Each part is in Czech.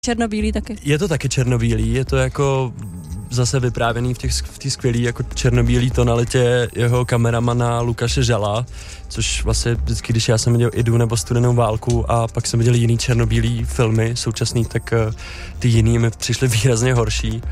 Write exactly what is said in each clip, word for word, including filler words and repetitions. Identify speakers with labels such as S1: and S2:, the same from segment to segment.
S1: černobílý taky.
S2: Je to taky černobílý, je to jako zase vyprávěný v těch v té skvělý jako černobílý tonalitě jeho kameramana Lukáše Žala, což vlastně vždycky, když já jsem viděl Idu nebo Studenou válku a pak jsem viděl jiný černobílý filmy současný, tak uh, ty jiný mi přišly výrazně horší.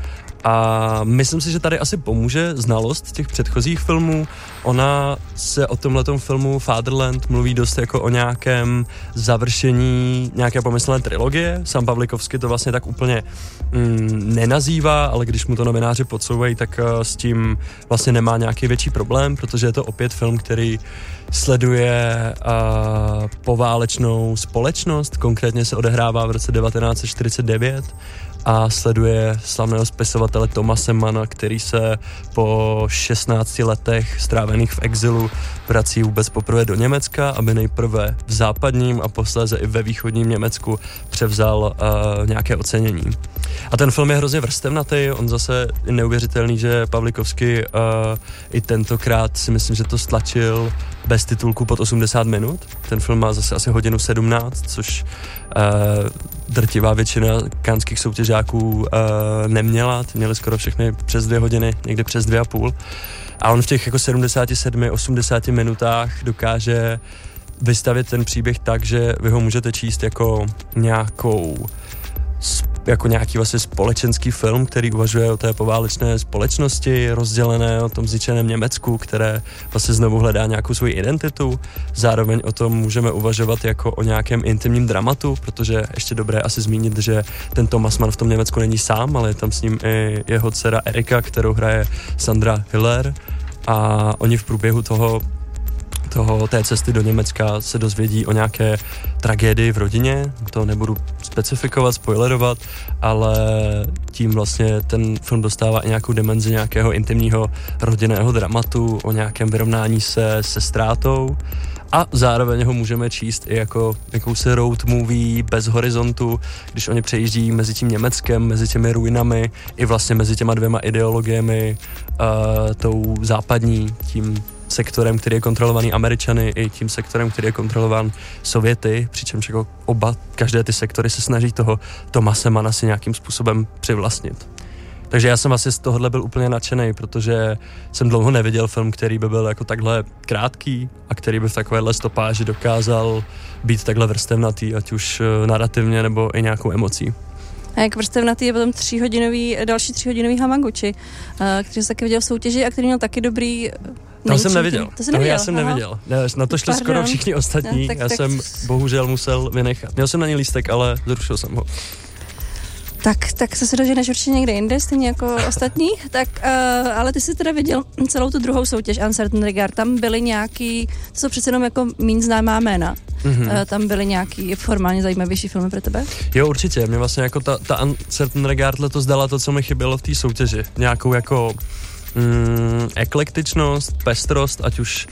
S2: A myslím si, že tady asi pomůže znalost těch předchozích filmů. Ona se o tomhletom filmu Fatherland mluví dost jako o nějakém završení nějaké pomyslné trilogie. Sam Pavlikovský to vlastně tak úplně mm, nenazývá, ale když mu to novináři podsouvají, tak uh, s tím vlastně nemá nějaký větší problém, protože je to opět film, který sleduje uh, poválečnou společnost, konkrétně se odehrává v roce devatenáct set čtyřicet devět a sleduje slavného spisovatele Thomase Manna, který se po šestnácti letech strávených v exilu vrací vůbec poprvé do Německa, aby nejprve v západním a posléze i ve východním Německu převzal uh, nějaké ocenění. A ten film je hrozně vrstevnatý, on zase je neuvěřitelný, že Pavlikovský uh, i tentokrát si myslím, že to stlačil bez titulku pod osmdesát minut. Ten film má zase asi hodinu sedmnáct, což uh, drtivá většina canských soutěžáků uh, neměla, ty měli skoro všechny přes dvě hodiny, někde přes dvě a půl. A on v těch jako sedmdesáti sedmi osmdesáti minutách dokáže vystavit ten příběh tak, že vy ho můžete číst jako nějakou jako nějaký vlastně společenský film, který uvažuje o té poválečné společnosti, rozdělené o tom zničeném Německu, které vlastně znovu hledá nějakou svoji identitu. Zároveň o tom můžeme uvažovat jako o nějakém intimním dramatu, protože ještě dobré asi zmínit, že ten Thomas Mann v tom Německu není sám, ale je tam s ním i jeho dcera Erika, kterou hraje Sandra Hüller, a oni v průběhu toho toho, té cesty do Německa se dozvědí o nějaké tragédii v rodině, to nebudu specifikovat, spoilerovat, ale tím vlastně ten film dostává i nějakou dimenzi nějakého intimního rodinného dramatu, o nějakém vyrovnání se se ztrátou a zároveň ho můžeme číst i jako jakousi road movie bez horizontu, když oni přejíždí mezi tím Německem, mezi těmi ruinami i vlastně mezi těma dvěma ideologiemi, uh, tou západní, tím sektorem, který je kontrolovaný Američany, i tím sektorem, který je kontrolován Sověty, přičemž jako oba, každé ty sektory se snaží toho Thomase Manna si nějakým způsobem přivlastnit. Takže já jsem asi z tohohle byl úplně nadšenej, protože jsem dlouho neviděl film, který by byl jako takhle krátký a který by v takovéhle stopáži dokázal být takhle vrstevnatý, ať už narrativně nebo i nějakou emocí.
S1: A jak vrstevnatý je potom tříhodinový, další tříhodinový Hamaguchi, který jsem taky viděl v soutěži a který měl taky dobrý...
S2: To jsem neviděl.
S1: To jsem neviděl.
S2: Já jsem neviděl. Ne, na to šli skoro všichni ostatní. No, tak, já tak, jsem bohužel musel vynechat. Měl jsem na ní lístek, ale zrušil jsem ho.
S1: Tak, tak se doženeš určitě někde jinde, stejně jako ostatní. Tak, uh, ale ty jsi teda viděl celou tu druhou soutěž Uncertain Regard. Tam byly nějaký, to jsou přece jenom jako míň známá jména. Mm-hmm. Uh, tam byly nějaký formálně zajímavější filmy pro tebe?
S2: Jo, určitě. Mě vlastně jako ta, ta Uncertain Regard letos dala to, co mi chybělo v té soutěži. Nějakou jako mm, eklektičnost, pestrost, ať už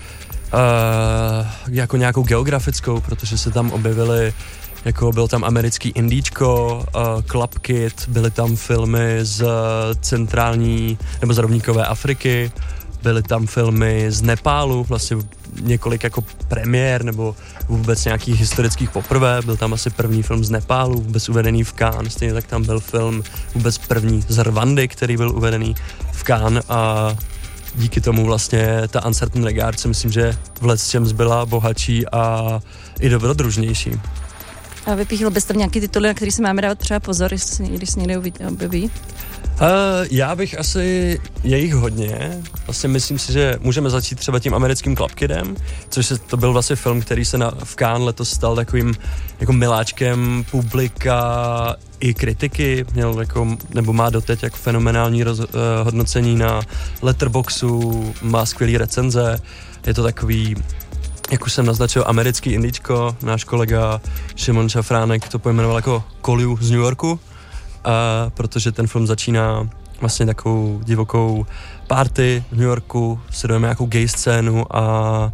S2: uh, jako nějakou geografickou, protože se tam objevily jako byl tam americký indíčko, uh, Club Kid, byly tam filmy z centrální nebo z rovníkové Afriky, byly tam filmy z Nepálu, vlastně několik jako premiér nebo vůbec nějakých historických poprvé, byl tam asi první film z Nepálu, vůbec uvedený v Cannes, stejně tak tam byl film vůbec první z Rwandy, který byl uvedený v Cannes a díky tomu vlastně ta Uncertain Regard si myslím, že v lecčems byla bohatší a i dobrodružnější.
S1: A vypíchl bys tam nějaký tituly, na který si máme dávat třeba pozor, když se někde objeví?
S2: Uh, já bych asi, je jich hodně, vlastně myslím si, že můžeme začít třeba tím americkým Club Kidem, což se, to byl vlastně film, který se na, v Cannes letos stal takovým jako miláčkem publika i kritiky, měl jako, nebo má doteď jako fenomenální roz, uh, hodnocení na Letterboxdu, má skvělý recenze, je to takový, jak už jsem naznačil, americký indičko, náš kolega Šimon Šafránek to pojmenoval jako Koliu z New Yorku, a protože ten film začíná vlastně takovou divokou party v New Yorku, sledujeme nějakou gay scénu a,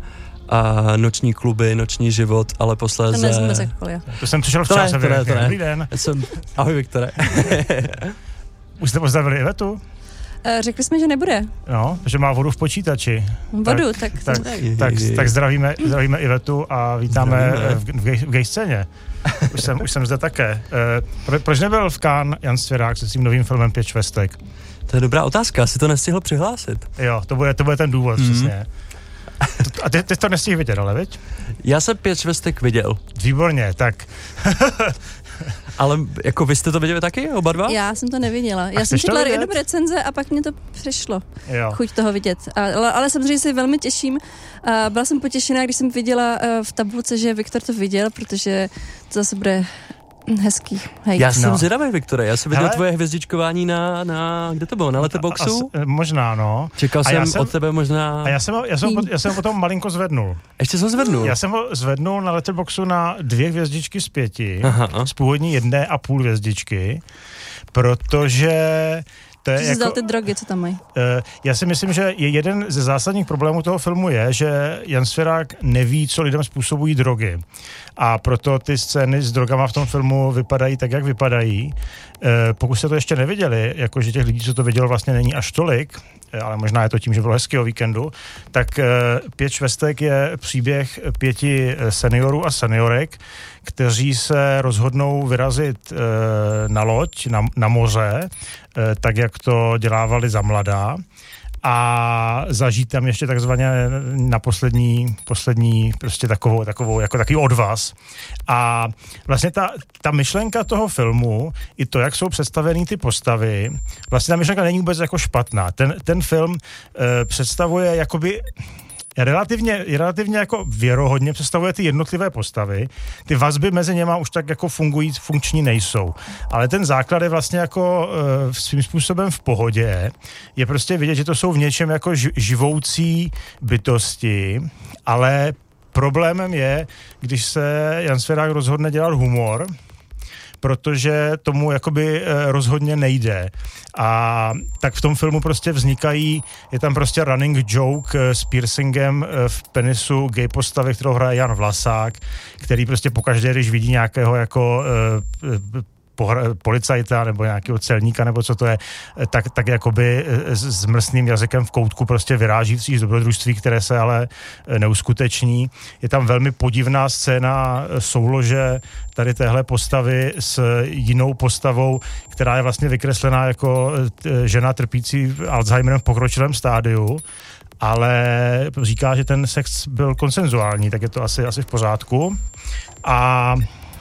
S2: a noční kluby, noční život, ale posléze...
S1: To nezvůbec jak Kolia.
S3: To jsem přišel včas.
S2: To ne, to ne, to ne.
S3: Dobrý den.
S2: Jsem... Ahoj, Viktore.
S3: Už jste pozdravili Ivetu?
S1: Řekli jsme, že nebude.
S3: No, že má vodu v počítači.
S1: Vodu,
S3: tak...
S1: tak...
S3: Tak, tak, tak, tak zdravíme, zdravíme Ivetu a vítáme zdravíme. v, v, gay, v gay scéně. Už jsem, už jsem zde také. Pro, proč nebyl v Cannes Jan Svěrák se svým novým filmem Pět švestek?
S2: To je dobrá otázka, asi to nestihl přihlásit.
S3: Jo, to bude, to bude ten důvod, mm. přesně. A ty, ty to nestihl vidět, ale viď?
S2: Já jsem Pět švestek viděl.
S3: Výborně, tak...
S2: Ale jako vy jste to viděli taky, oba dva?
S1: Já jsem to neviděla. Já jsem četla jenom recenze a pak mě to přišlo. Jo. Chuť toho vidět. Ale, ale samozřejmě se velmi těším. Byla jsem potěšená, když jsem viděla v tabulce, že Viktor to viděl, protože to zase bude hezký. Hej.
S2: Já jsem
S3: no.
S2: zvědavý, Viktore, já jsem viděl Hele? tvoje hvězdičkování na, na, kde to bylo, na Letterboxdu?
S3: As, možná, no.
S2: Čekal a jsem, jsem od tebe možná...
S3: A já jsem, já, jsem, já jsem potom malinko zvednul.
S2: Ještě jsem zvednul?
S3: Já jsem ho zvednul na Letterboxdu na dvě hvězdičky z pěti, Aha. z původní jedné a půl hvězdičky, protože... To je
S1: jsi
S3: jako,
S1: zdal ty drogy, co tam mají?
S3: Uh, já si myslím, že je jeden ze zásadních problémů toho filmu je, že Jan Svěrák neví, co lidem způsobují drogy. A proto ty scény s drogama v tom filmu vypadají tak, jak vypadají. Uh, pokud jste to ještě neviděli, jakože těch lidí, co to vidělo, vlastně není až tolik, ale možná je to tím, že bylo hezkého víkendu, tak uh, Pět švestek je příběh pěti seniorů a seniorek, kteří se rozhodnou vyrazit uh, na loď, na, na moře, uh, tak, jak to dělávali za mladá a zažít tam ještě takzvaně na poslední, poslední prostě takovou, takovou, jako takový odvaz. A vlastně ta, ta myšlenka toho filmu, i to, jak jsou představený ty postavy, vlastně ta myšlenka není vůbec jako špatná. Ten, ten film e, představuje jakoby relativně, relativně jako věrohodně představuje ty jednotlivé postavy. Ty vazby mezi něma už tak jako fungují, funkční nejsou. Ale ten základ je vlastně jako e, svým způsobem v pohodě. Je prostě vidět, že to jsou v něčem jako ž, živoucí bytosti, ale problémem je, když se Jan Svěrák rozhodne dělat humor, protože tomu jakoby rozhodně nejde. A tak v tom filmu prostě vznikají, je tam prostě running joke s piercingem v penisu gay postavy, kterou hraje Jan Vlasák, který prostě pokaždé, když vidí nějakého jako pohra, policajta nebo nějakého celníka, nebo co to je, tak, tak jakoby s, s mrsným jazykem v koutku prostě vyráží vstříc dobrodružství, které se ale neuskuteční. Je tam velmi podivná scéna soulože tady téhle postavy s jinou postavou, která je vlastně vykreslená jako žena trpící Alzheimerem v pokročilém stádiu, ale říká, že ten sex byl konsenzuální, tak je to asi, asi v pořádku. A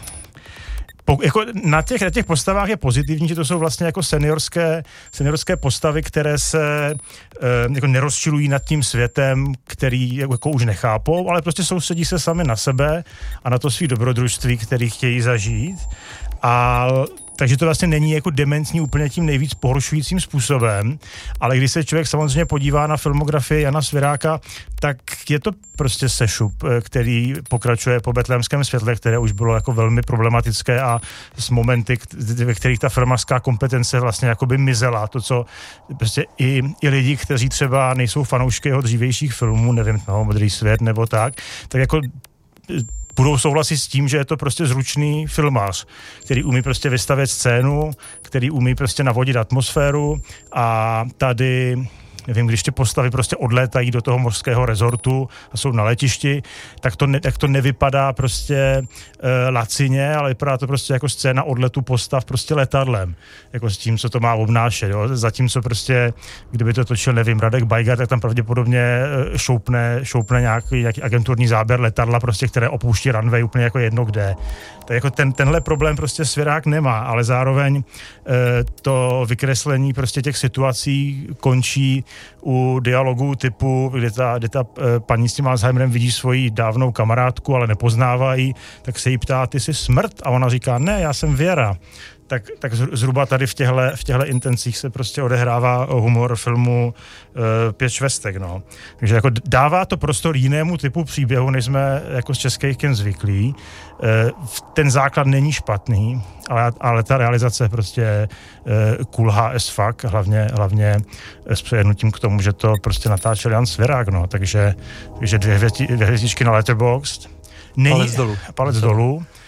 S3: Po, jako na, těch, na těch postavách je pozitivní, že to jsou vlastně jako seniorské, seniorské postavy, které se e, jako nerozčilují nad tím světem, který jako už nechápou, ale prostě soustředí se sami na sebe a na to svý dobrodružství, který chtějí zažít. A takže to vlastně není jako dementní úplně tím nejvíc pohoršujícím způsobem, ale když se člověk samozřejmě podívá na filmografii Jana Svěráka, tak je to prostě sešup, který pokračuje po Betlémském světle, které už bylo jako velmi problematické a s momenty, ve kterých ta filmařská kompetence vlastně jakoby mizela. To, co prostě i, i lidi, kteří třeba nejsou fanoušky jeho dřívějších filmů, nevím, no, Modrý svět nebo tak, tak jako budou souhlasit s tím, že je to prostě zručný filmář, který umí prostě vystavět scénu, který umí prostě navodit atmosféru a tady, nevím, když ty postavy prostě odlétají do toho mořského rezortu a jsou na letišti, tak to, ne, tak to nevypadá prostě e, lacině, ale vypadá to prostě jako scéna odletu postav prostě letadlem, jako s tím, co to má obnášet, jo. Zatímco prostě, kdyby to točil, nevím, Radek Bajgar, tak tam pravděpodobně šoupne, šoupne nějaký, nějaký agenturní záběr letadla, prostě, které opouští runway úplně jako jedno kde. Tak jako ten, tenhle problém prostě Svěrák nemá, ale zároveň e, to vykreslení prostě těch situací končí u dialogů typu, kdy ta, kdy ta e, paní s tím Alzheimerem vidí svoji dávnou kamarádku, ale nepoznávají, tak se jí ptá, ty jsi smrt? A ona říká, ne, já jsem Věra. Tak, tak zhruba tady v těchto v těchto intencích se prostě odehrává humor filmu e, Pět švestek, no. Takže jako dává to prostor jinému typu příběhu, než jsme jako z českých kin zvyklí. E, ten základ není špatný, ale, ale ta realizace prostě e, kulhá as fuck, hlavně, hlavně s přejednutím k tomu, že to prostě natáčel Jan Svěrák, no. Takže, takže dvě, hvězdi, dvě hvězdičky na Letterboxd. Není,
S2: palec dolů.
S3: Palec dolů.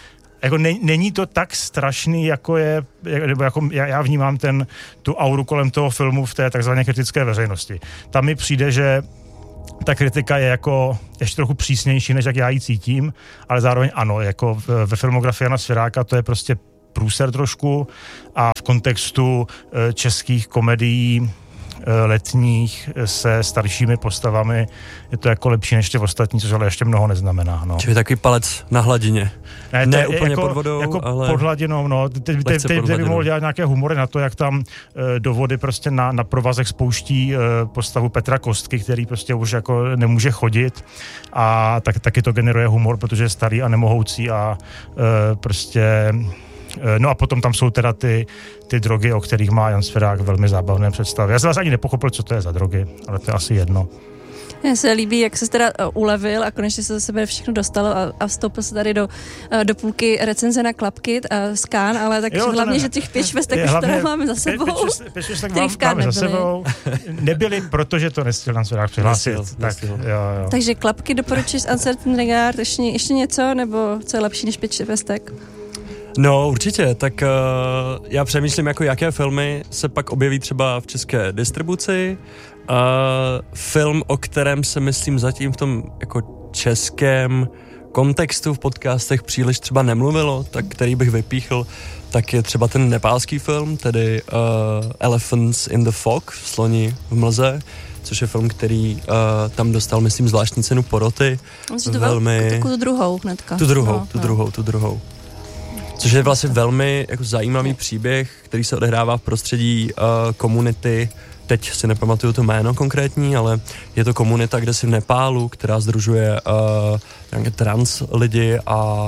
S3: jako ne, není to tak strašný, jako je, nebo jako já, já vnímám ten, tu auru kolem toho filmu v té takzvané kritické veřejnosti. Tam mi přijde, že ta kritika je jako ještě trochu přísnější, než jak já ji cítím, ale zároveň ano, jako ve filmografii Jana Svěráka to je prostě průser trošku a v kontextu českých komedií letních se staršími postavami je to jako lepší než ty ostatní, což ale ještě mnoho neznamená. No.
S2: Čili takový palec na hladině.
S3: Ne,
S2: ne
S3: úplně
S2: jako, pod vodou,
S3: jako
S2: ale...
S3: pod hladinou, no. Teď by mohl dělat nějaké humory na to, jak tam e, do vody prostě na, na provazek spouští e, postavu Petra Kostky, který prostě už jako nemůže chodit a tak, taky to generuje humor, protože je starý a nemohoucí a e, prostě... No a potom tam jsou teda ty, ty drogy, o kterých má Jan Svěrák velmi zábavné představy. Já jsem vás ani nepochopil, co to je za drogy, ale to je asi jedno.
S1: Mně se líbí, jak se teda ulevil a konečně se za sebe všechno dostalo a, a vstoupil se tady do, do půlky recenze na Klapkit a Skán, ale tak jo, hlavně, ne, že těch pět švestek už teda máme za sebou. Pět, pět švestek mám, máme nebyli. za sebou. Nebyli, protože to nestihl Jan Svěrák přihlásit. Tak, jo, jo. Takže Klapky doporučíš Uncertain Regard, ještě, ještě něco, nebo co je lepší než pět švestek?
S2: No určitě, tak uh, já přemýšlím, jako jaké filmy se pak objeví třeba v české distribuci. Uh, film, o kterém se myslím zatím v tom jako českém kontextu v podcastech příliš třeba nemluvilo, tak který bych vypíchl, tak je třeba ten nepálský film, tedy uh, Elephants in the Fog, Sloni v mlze, což je film, který uh, tam dostal, myslím, zvláštní cenu poroty.
S1: To velmi... Takovou tu druhou hnedka.
S2: Tu druhou,
S1: no,
S2: tu
S1: no.
S2: druhou, tu druhou. Což je vlastně velmi jako zajímavý příběh, který se odehrává v prostředí uh, komunity, teď si nepamatuju to jméno konkrétní, ale je to komunita, kde si v Nepálu, která sdružuje uh, nějaké trans lidi a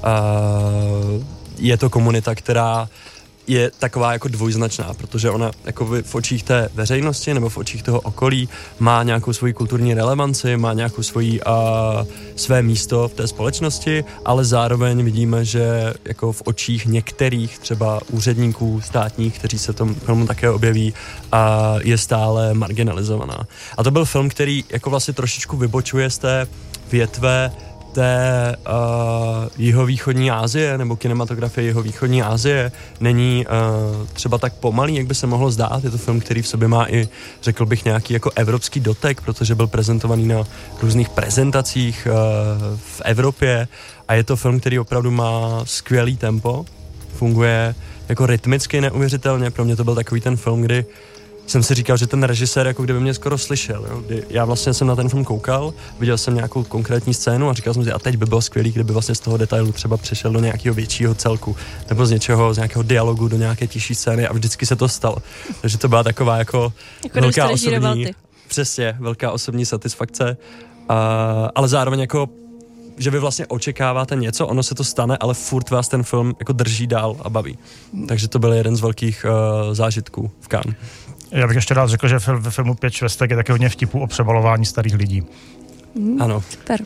S2: uh, je to komunita, která je taková jako dvojznačná, protože ona jako v očích té veřejnosti nebo v očích toho okolí má nějakou svoji kulturní relevanci, má nějakou svoji uh, své místo v té společnosti, ale zároveň vidíme, že jako v očích některých třeba úředníků státních, kteří se v tom filmu také objeví, uh, je stále marginalizovaná. A to byl film, který jako vlastně trošičku vybočuje z té větve té uh, jihovýchodní Asie, nebo kinematografie jihovýchodní Asie není uh, třeba tak pomalý, jak by se mohlo zdát. Je to film, který v sobě má i, řekl bych, nějaký jako evropský dotek, protože byl prezentovaný na různých prezentacích uh, v Evropě a je to film, který opravdu má skvělý tempo, funguje jako rytmicky neuvěřitelně. Pro mě to byl takový ten film, kdy jsem si říkal, že ten režisér jako kdyby mě skoro slyšel. Jo? Kdy já vlastně jsem na ten film koukal, viděl jsem nějakou konkrétní scénu a říkal jsem si, a teď by bylo skvělý, kdyby vlastně z toho detailu třeba přešel do nějakého většího celku, nebo z něčeho, z nějakého dialogu do nějaké tižší scény a vždycky se to stalo. Takže to byla taková jako,
S1: jako
S2: velká osobní, přesně, velká osobní satisfakce, uh, ale zároveň jako že vy vlastně očekáváte něco, ono se to stane, ale furt vás ten film jako drží dál a baví. Takže to byl jeden z velkých uh, zážitků v Cannes.
S3: Já bych ještě rád řekl, že ve filmu Pět švestek je taky hodně vtipů o přebalování starých lidí.
S1: Mm,
S2: ano.
S1: Super.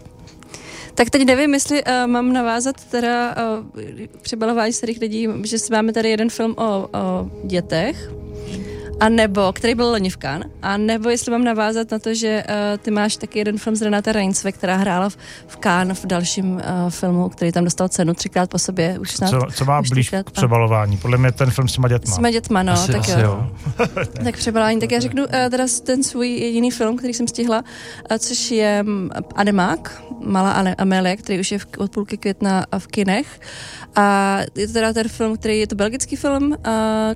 S1: Tak teď nevím, jestli uh, mám navázat teda uh, přebalování starých lidí, že máme tady jeden film o, o dětech, a nebo, který byl loni v Cannes, a nebo jestli mám navázat na to, že uh, ty máš taky jeden film s Renate Reinsve, která hrála v, v Cannes v dalším uh, filmu, který tam dostal cenu třikrát po sobě. Už snad,
S3: co, co má blíž k přebalování? Podle mě ten film s těma dětma.
S1: S těma dětma, no,
S2: asi,
S1: tak
S2: asi
S1: jo.
S2: jo.
S1: Tak přebalování, tak já řeknu uh, teda ten svůj jediný film, který jsem stihla, uh, což je um, Ademák, Malá Amélie, který už je v, od půlky května v kinech. A je to teda ten film, který je to belgický film, uh,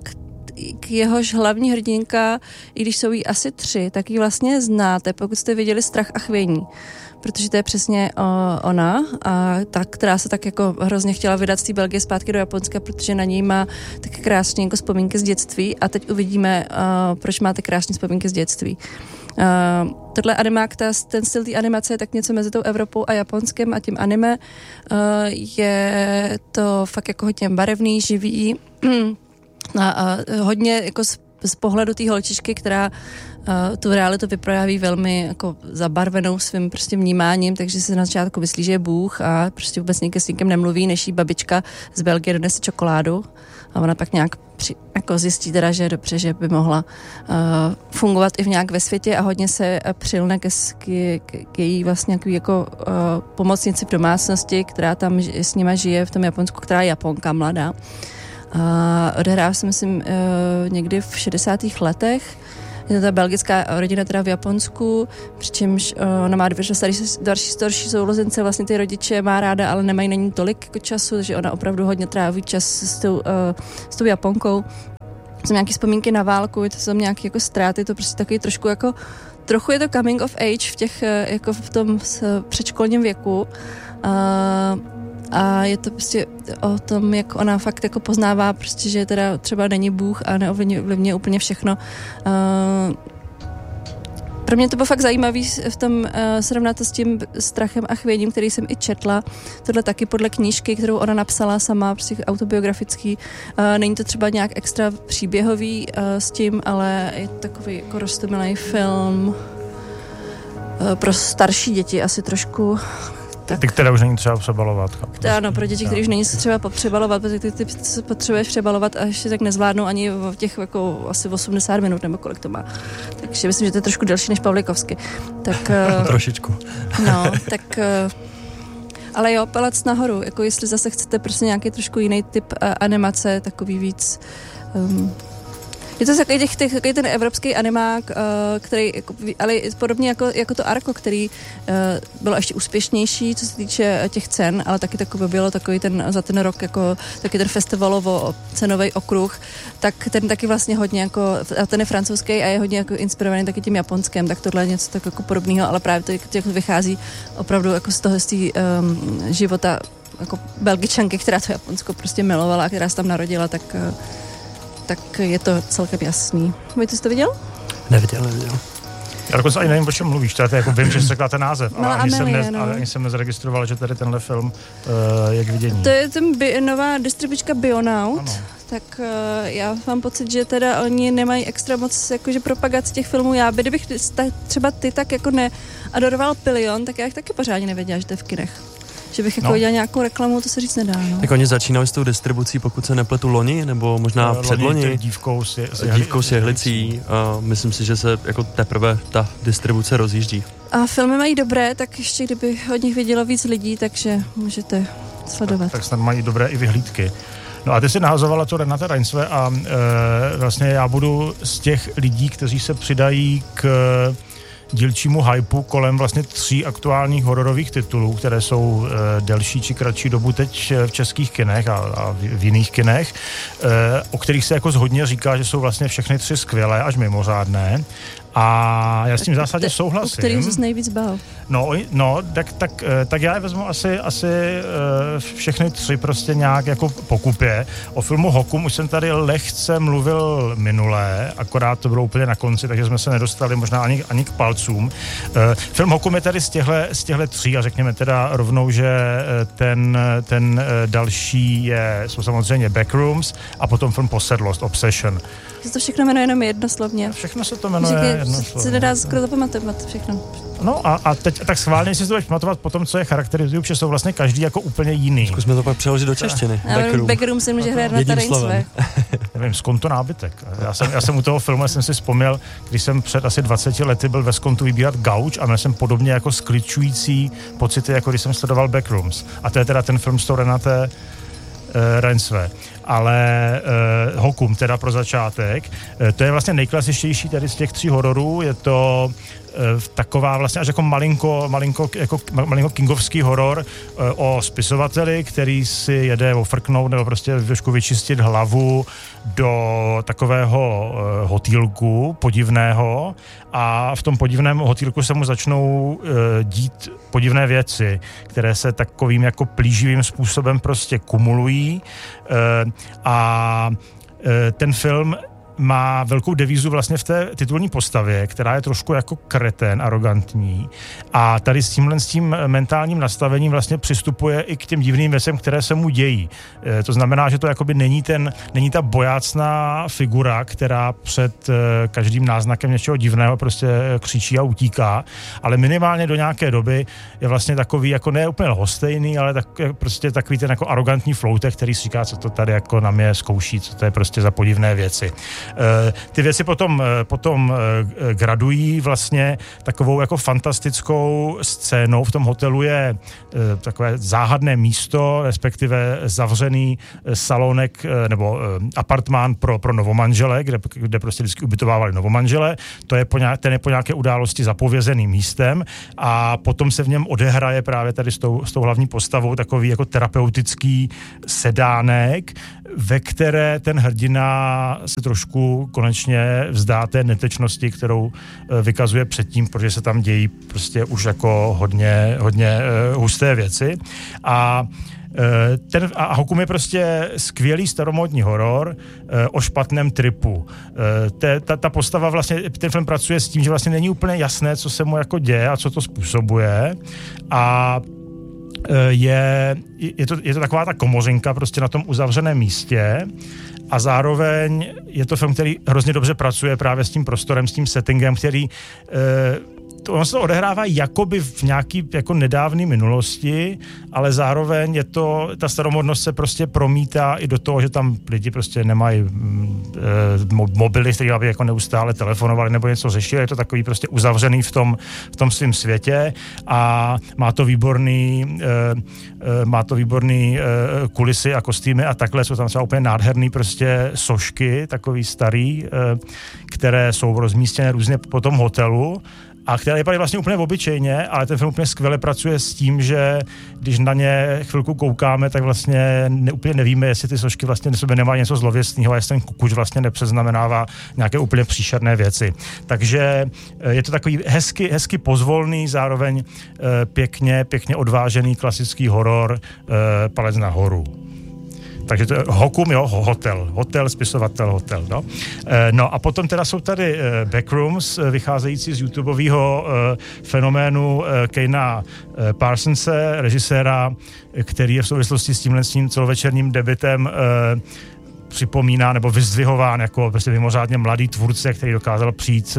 S1: k jehož hlavní hrdinka, i když jsou jí asi tři, tak ji vlastně znáte, pokud jste viděli Strach a chvění. Protože to je přesně o, ona, a ta, která se tak jako hrozně chtěla vydat z té Belgie zpátky do Japonska, protože na něj má tak krásně jako vzpomínky z dětství a teď uvidíme, uh, proč máte krásné vzpomínky z dětství. Uh, tohle animák, ta, ten styl té animace je tak něco mezi tou Evropou a Japonskem a tím anime. Uh, je to fakt jako hodně barevný, živý, a, a hodně jako z pohledu té holčičky, která uh, tu realitu vypráví velmi jako zabarvenou svým prostě vnímáním, takže se na začátku myslí, že je Bůh a prostě vůbec nikdy s nikým nemluví, než jí babička z Belgie donese čokoládu a ona pak nějak při, jako zjistí teda, že je dobře, že by mohla uh, fungovat i v nějak ve světě a hodně se přilne ke, k, k její vlastně jako uh, pomocnici v domácnosti, která tam s nima žije v tom Japonsku, která je Japonka mladá. Uh, odehrává se, myslím, uh, někdy v šedesátých letech. Je to ta belgická rodina teda v Japonsku, přičemž uh, ona má dvě starší, další starší sourozence, vlastně ty rodiče má ráda, ale nemají na ní tolik jako času, takže ona opravdu hodně tráví čas s tou, uh, s tou Japonkou. Jsou nějaké vzpomínky na válku, to jsou nějaké jako ztráty, to prostě takový trošku jako, trochu je to coming of age v těch, jako v tom předškolním věku. Uh, A je to prostě o tom, jak ona fakt jako poznává, prostě, že teda třeba není Bůh a neovlivňuje úplně všechno. Uh, pro mě to bylo fakt zajímavý v tom uh, srovnat to s tím strachem a chvěním, který jsem i četla. Tohle taky podle knížky, kterou ona napsala sama, prostě autobiografický. Uh, není to třeba nějak extra příběhový uh, s tím, ale je to takový jako roztomilý film uh, pro starší děti asi trošku.
S3: Tak. Ty, které už není třeba přebalovat.
S1: Ano, pro děti, které už není se třeba potřebalovat, protože ty, ty potřebuješ přebalovat a ještě tak nezvládnou ani v těch jako asi osmdesát minut, nebo kolik to má. Takže myslím, že to je trošku delší než Pavlikovsky. Tak,
S2: trošičku.
S1: No, tak... Ale jo, palec nahoru, jako jestli zase chcete prostě nějaký trošku jiný typ animace, takový víc... Um, Je to takový, těch, těch, takový ten evropský animák, uh, který, jako, ale podobně jako, jako to Arko, který uh, bylo ještě úspěšnější, co se týče těch cen, ale taky takový bylo takový ten, za ten rok jako taky ten festivalovo cenový okruh, tak ten taky vlastně hodně jako, a ten je francouzský a je hodně jako inspirovaný taky tím japonským, tak tohle je něco tak jako podobného, ale právě to jako vychází opravdu jako z toho z té um, života jako Belgičanky, která to Japonsko prostě milovala a která se tam narodila, tak uh, tak je to celkem jasný. Vy jsi to viděl?
S2: Neviděl, neviděl.
S3: Já dokonce ani nevím, o čem mluvíš, to je jako vím, že jsi řekla ten název, ale,
S1: no,
S3: ani,
S1: Amelie,
S3: jsem ne,
S1: no.
S3: ale ani jsem nezaregistroval, že tady tenhle film uh, je k vidění.
S1: To je ten bi- nová distribučka Bionaut,
S3: ano.
S1: Tak uh, já mám pocit, že teda oni nemají extra moc jakože propagaci těch filmů. Já by, kdybych třeba ty tak jako neadoroval Pilion, tak já jich taky pořádně nevěděla, že to je v kinech. Že bych jako
S3: no.
S1: viděla nějakou reklamu, to se říct nedá. No.
S2: Tak oni začínali s tou distribucí, pokud se nepletu loni, nebo možná
S3: loni,
S2: předloni.
S3: Dívkou s, je, s,
S2: dívkou s jehlicí. A myslím si, že se jako teprve ta distribuce rozjíždí.
S1: A filmy mají dobré, tak ještě kdyby od nich vidělo víc lidí, takže můžete sledovat.
S3: Tak, tak snad mají dobré i vyhlídky. No a ty jsi nahazovala to Renate Reinsve a e, vlastně já budu z těch lidí, kteří se přidají k dílčímu hypeu kolem vlastně tří aktuálních hororových titulů, které jsou e, delší či kratší dobu teď v českých kinech a, a v, v jiných kinech, e, o kterých se jako zhodně říká, že jsou vlastně všechny tři skvělé až mimořádné. A já s tím v zásadě souhlasím.
S1: O kterým jsi nejvíc bál?
S3: No, no tak, tak, tak já je vezmu asi, asi všechny tři prostě nějak jako pokupě. O filmu Hokum už jsem tady lehce mluvil minulé, akorát to bylo úplně na konci, takže jsme se nedostali možná ani, ani k palcům. Film Hokum je tady z těchto, z těchto tří a řekněme teda rovnou, že ten, ten další je, jsou samozřejmě Backrooms a potom film Posedlost, Obsession.
S1: To všechno jmenuje jenom jednoslovně.
S3: Všechno se to jmenuje jednoslovně.
S1: Se nedá skoro zapamatovat všechno.
S3: No a, a teď tak schválně si to budeš pamatovat po tom, co je charakterizují, protože jsou vlastně každý jako úplně jiný.
S2: Zkusme to pak přeložit do češtiny.
S1: Backroom. Backroom se může hrát na Reinsve.
S3: Nevím, Skonto nábytek. Já jsem, já jsem u toho filmu, jsem si vzpomněl, když jsem před asi dvaceti lety byl ve Skontu vybírat gauč a měl jsem podobně jako skličující pocity, jako když jsem sledoval Backrooms. A to je teda ten film s tou Renate uh, Reinsve. Ale uh, Hokum teda pro začátek, uh, to je vlastně nejklasičtější tady z těch tří hororů, je to uh, taková vlastně až jako malinko, malinko, jako malinko kingovský horor uh, o spisovateli, který si jede ofrknout nebo prostě trošku vyčistit hlavu do takového uh, hotýlku podivného a v tom podivném hotýlku se mu začnou uh, dít podivné věci, které se takovým jako plíživým způsobem prostě kumulují. Uh, A ten film má velkou devízu vlastně v té titulní postavě, která je trošku jako kreten, arrogantní. A tady s tímhle s tím mentálním nastavením vlastně přistupuje i k těm divným věcem, které se mu dějí. E, to znamená, že to jakoby není, ten, není ta bojácná figura, která před e, každým náznakem něčeho divného prostě křičí a utíká, ale minimálně do nějaké doby je vlastně takový jako ne úplně lhostejný, ale tak, prostě takový ten jako arrogantní floutek, který si říká, co to tady jako na mě zkouší, co to je prostě za podivné věci. Ty věci potom, potom gradují vlastně takovou jako fantastickou scénou. V tom hotelu je takové záhadné místo, respektive zavřený salonek nebo apartmán pro, pro novomanžele, kde, kde prostě vždycky ubytovávali novomanžele. To je po nějaké, ten je po nějaké události zapovězeným místem a potom se v něm odehraje právě tady s tou, s tou hlavní postavou takový jako terapeutický sedánek, ve které ten hrdina se trošku konečně vzdá té netečnosti, kterou vykazuje předtím, protože se tam dějí prostě už jako hodně, hodně husté věci. A Ten, a Hokum je prostě skvělý staromódní horor o špatném tripu. Te, ta, ta postava vlastně, ten film pracuje s tím, že vlastně není úplně jasné, co se mu jako děje a co to způsobuje. A je, je, to, je to taková ta komořinka prostě na tom uzavřeném místě a zároveň je to film, který hrozně dobře pracuje právě s tím prostorem, s tím settingem, který to, ono se to odehrává jakoby v nějaký jako nedávné minulosti, ale zároveň je to, ta staromodnost se prostě promítá i do toho, že tam lidi prostě nemají e, mobily, který by jako neustále telefonovali nebo něco řešili, je to takový prostě uzavřený v tom, v tom svém světě a má to výborný e, e, má to výborný e, kulisy a kostýmy a takhle, jsou tam třeba úplně nádherný prostě sošky, takový starý, e, které jsou rozmístěné různě po tom hotelu, a které vypadají vlastně úplně obyčejně, ale ten film úplně skvěle pracuje s tím, že když na ně chvilku koukáme, tak vlastně ne, úplně nevíme, jestli ty sošky vlastně na sobě nemají něco zlověstného a jestli ten kukuč vlastně nepřeznamenává nějaké úplně příšerné věci. Takže je to takový hezky, hezky pozvolný, zároveň pěkně, pěkně odvážený klasický horor palec nahoru. Takže to je Hokum, jo, hotel, hotel, spisovatel, hotel, no. No a potom teda jsou tady Backrooms, vycházející z YouTubeového fenoménu Kejna Parsonse, režiséra, který je v souvislosti s tímhle s tím celovečerním debutem připomíná nebo vyzdvihován jako prostě mimořádně mladý tvůrce, který dokázal přijít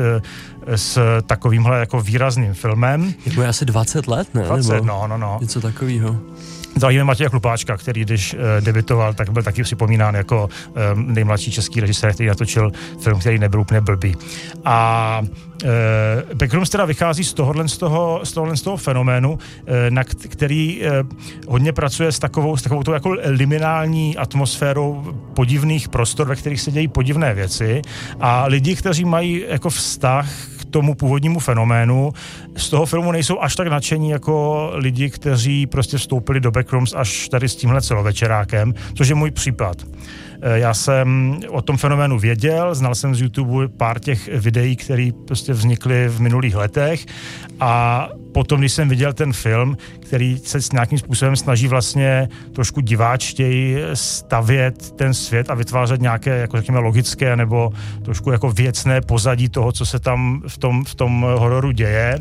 S3: s takovýmhle jako výrazným filmem.
S2: Jako je asi dvacet let, ne?
S3: dvacet,
S2: nebo
S3: no, no, no.
S2: Něco takového.
S3: Zajímavý Matěj Chlupáčka, který když uh, debitoval, tak byl taky připomínán jako um, nejmladší český režisér, který natočil film, který nebyl úplně blbý. A uh, Backrooms teda vychází z tohohle z toho, z tohohle z toho fenoménu, uh, na k- který uh, hodně pracuje s takovou, s takovou tou jako liminální atmosférou podivných prostor, ve kterých se dějí podivné věci a lidi, kteří mají jako vztah k tomu původnímu fenoménu, z toho filmu nejsou až tak nadšení jako lidi, kteří prostě vstoupili do Backrooms až tady s tímhle celovečerákem, což je můj případ. Já jsem o tom fenoménu věděl, znal jsem z YouTube pár těch videí, které prostě vznikly v minulých letech a potom, když jsem viděl ten film, který se s nějakým způsobem snaží vlastně trošku diváčtěji stavět ten svět a vytvářet nějaké, jako řekněme, logické nebo trošku jako věcné pozadí toho, co se tam v tom, v tom hororu děje,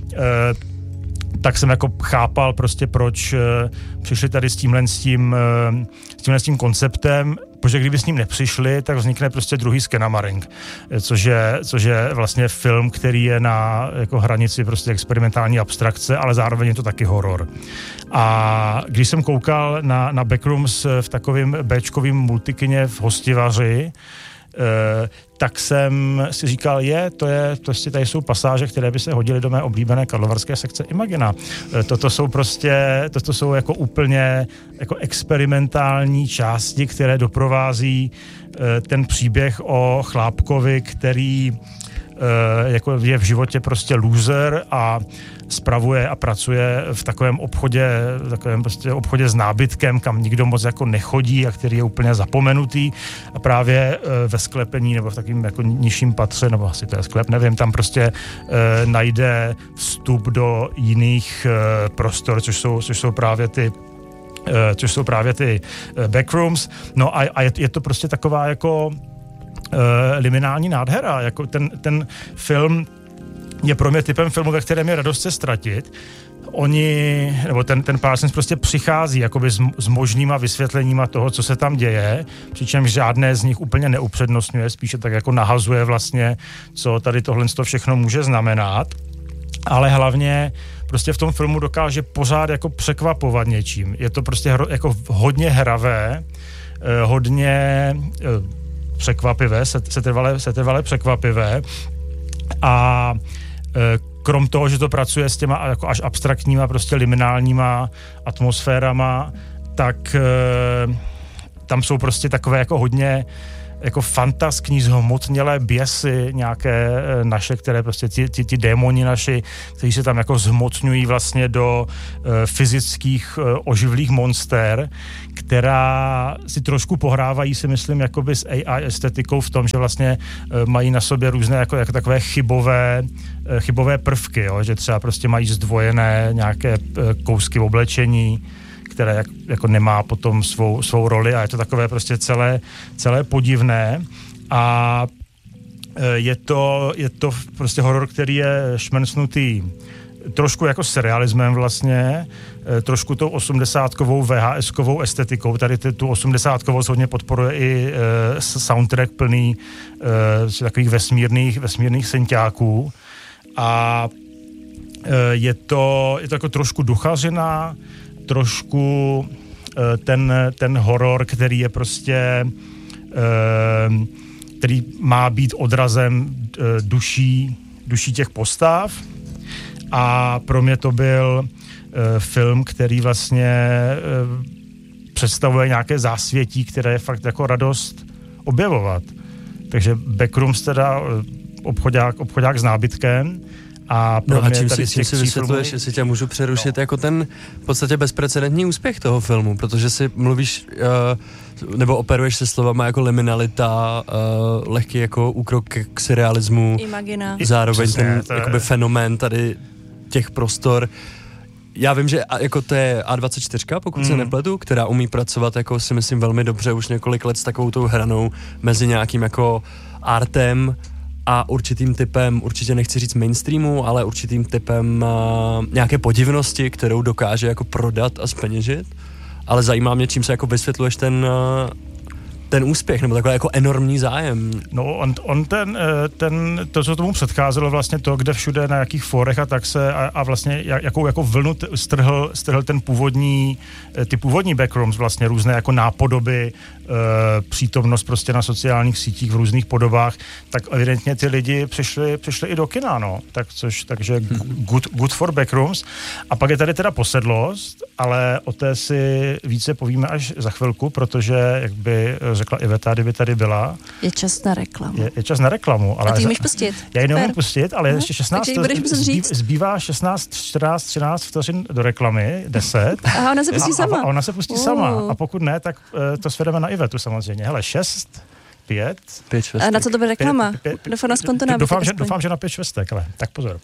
S3: tak jsem jako chápal prostě, proč přišli tady s tímhle s tím, s tímhle s tím konceptem, protože kdyby s ním nepřišli, tak vznikne prostě druhý Skenamaring, což je, což je vlastně film, který je na jako hranici prostě experimentální abstrakce, ale zároveň je to taky horor. A když jsem koukal na, na Backrooms v takovém béčkovým multikině v Hostivaři, Uh, tak jsem si říkal, je, to je, prostě tady jsou pasáže, které by se hodily do mé oblíbené karlovarské sekce Imagina. Uh, toto jsou prostě, toto jsou jako úplně jako experimentální části, které doprovází uh, ten příběh o chlápkovi, který uh, jako je v životě prostě loser a spravuje a pracuje v takovém obchodě, v takovém prostě obchodě s nábytkem, kam nikdo moc jako nechodí a který je úplně zapomenutý a právě e, ve sklepení nebo v takovém jako nižším patře, nebo asi to je sklep, nevím, tam prostě e, najde vstup do jiných e, prostor, což jsou, což jsou právě ty e, což jsou právě ty e, Backrooms. No a, a je, je to prostě taková jako liminální nádhera. Jako ten, ten film je pro mě typem filmu, ve kterém je radost se ztratit. Oni, nebo ten, ten Parsons prostě přichází jakoby s, s možnýma vysvětleníma toho, co se tam děje, přičemž žádné z nich úplně neupřednostňuje, spíše tak jako nahazuje vlastně, co tady tohle všechno může znamenat. Ale hlavně prostě v tom filmu dokáže pořád jako překvapovat něčím. Je to prostě hro, jako hodně hravé, eh, hodně eh, překvapivé, setrvale, setrvale překvapivé a eh, krom toho, že to pracuje s těma jako až abstraktníma, prostě liminálníma atmosférama, tak e, tam jsou prostě takové jako hodně jako fantaskní, zhmotnělé běsy, nějaké e, naše, které prostě ti, ti, ti démoni naši, kteří se tam jako zhmotňují vlastně do e, fyzických e, oživlých monster, která si trošku pohrávají, si myslím, jakoby s A I estetikou v tom, že vlastně e, mají na sobě různé jako, jako takové chybové, e, chybové prvky, jo? Že třeba prostě mají zdvojené nějaké e, kousky oblečení, které jak, jako nemá potom svou, svou roli a je to takové prostě celé, celé podivné a e, je to, je to prostě horor, který je šmencnutý trošku jako surrealismem vlastně, e, trošku tou osmdesátkovou V H S-kovou estetikou. Tady t- tu osmdesátkovou hodně podporuje i e, soundtrack plný e, takových vesmírných, vesmírných synťáků a e, je to, je to jako trošku duchařina, trošku e, ten, ten horor, který je prostě e, který má být odrazem e, duší, duší těch postav. A pro mě to byl e, film, který vlastně e, představuje nějaké zásvětí, které je fakt jako radost objevovat. Takže Backrooms teda obchodák, obchodák s nábytkem. A pro
S2: no a
S3: mě
S2: čím
S3: tady
S2: si, čím si vysvětluješ, filmů, jestli tě můžu přerušit, no. jako ten v podstatě bezprecedentní úspěch toho filmu, protože si mluvíš, uh, nebo operuješ se slovama jako liminalita, uh, lehký jako úkrok k surrealismu,
S1: imagina.
S2: Zároveň
S3: Přesně,
S2: ten
S3: je...
S2: jakoby fenomén tady těch prostor. Já vím, že jako to je A dvacet čtyři, pokud mm. se nepletu, která umí pracovat jako si myslím velmi dobře už několik let s takovou tou hranou mezi nějakým jako artem a určitým typem, určitě nechci říct mainstreamu, ale určitým typem uh, nějaké podivnosti, kterou dokáže jako prodat a zpeněžit. Ale zajímá mě, čím se jako vysvětluješ ten, uh, ten úspěch, nebo takový jako enormní zájem.
S3: No on, on ten, ten, to, co tomu předcházelo vlastně to, kde všude, na jakých fórech a tak se a, a vlastně jakou jako vlnu t, strhl, strhl ten původní, ty původní Backrooms, vlastně různé jako nápodoby, e, přítomnost prostě na sociálních sítích v různých podobách, tak evidentně ty lidi přišli, přišli i do kina, no. Tak, což, takže good, good for Backrooms. A pak je tady teda Posedlost, ale o té si více povíme až za chvilku, protože, jak by řekla Iveta, kdyby tady byla.
S1: Je čas na reklamu.
S3: Je, je čas na reklamu. Ale
S1: a ty můžeš pustit.
S3: Já ji neumím pustit, ale ještě šestnáct,
S1: zbýv,
S3: zbývá šestnáct, čtrnáct, třináct vteřin do reklamy, deset.
S1: A ona se pustí
S3: a,
S1: sama.
S3: A, a ona se pustí uh. sama. A pokud ne, tak uh, to svedeme na Ivetu samozřejmě. Hele, šest, pět.
S2: Pět švestek.
S1: A na co to bude reklama? Doufám,
S3: doufám, že, doufám, že na pět švestek, ale tak pozor.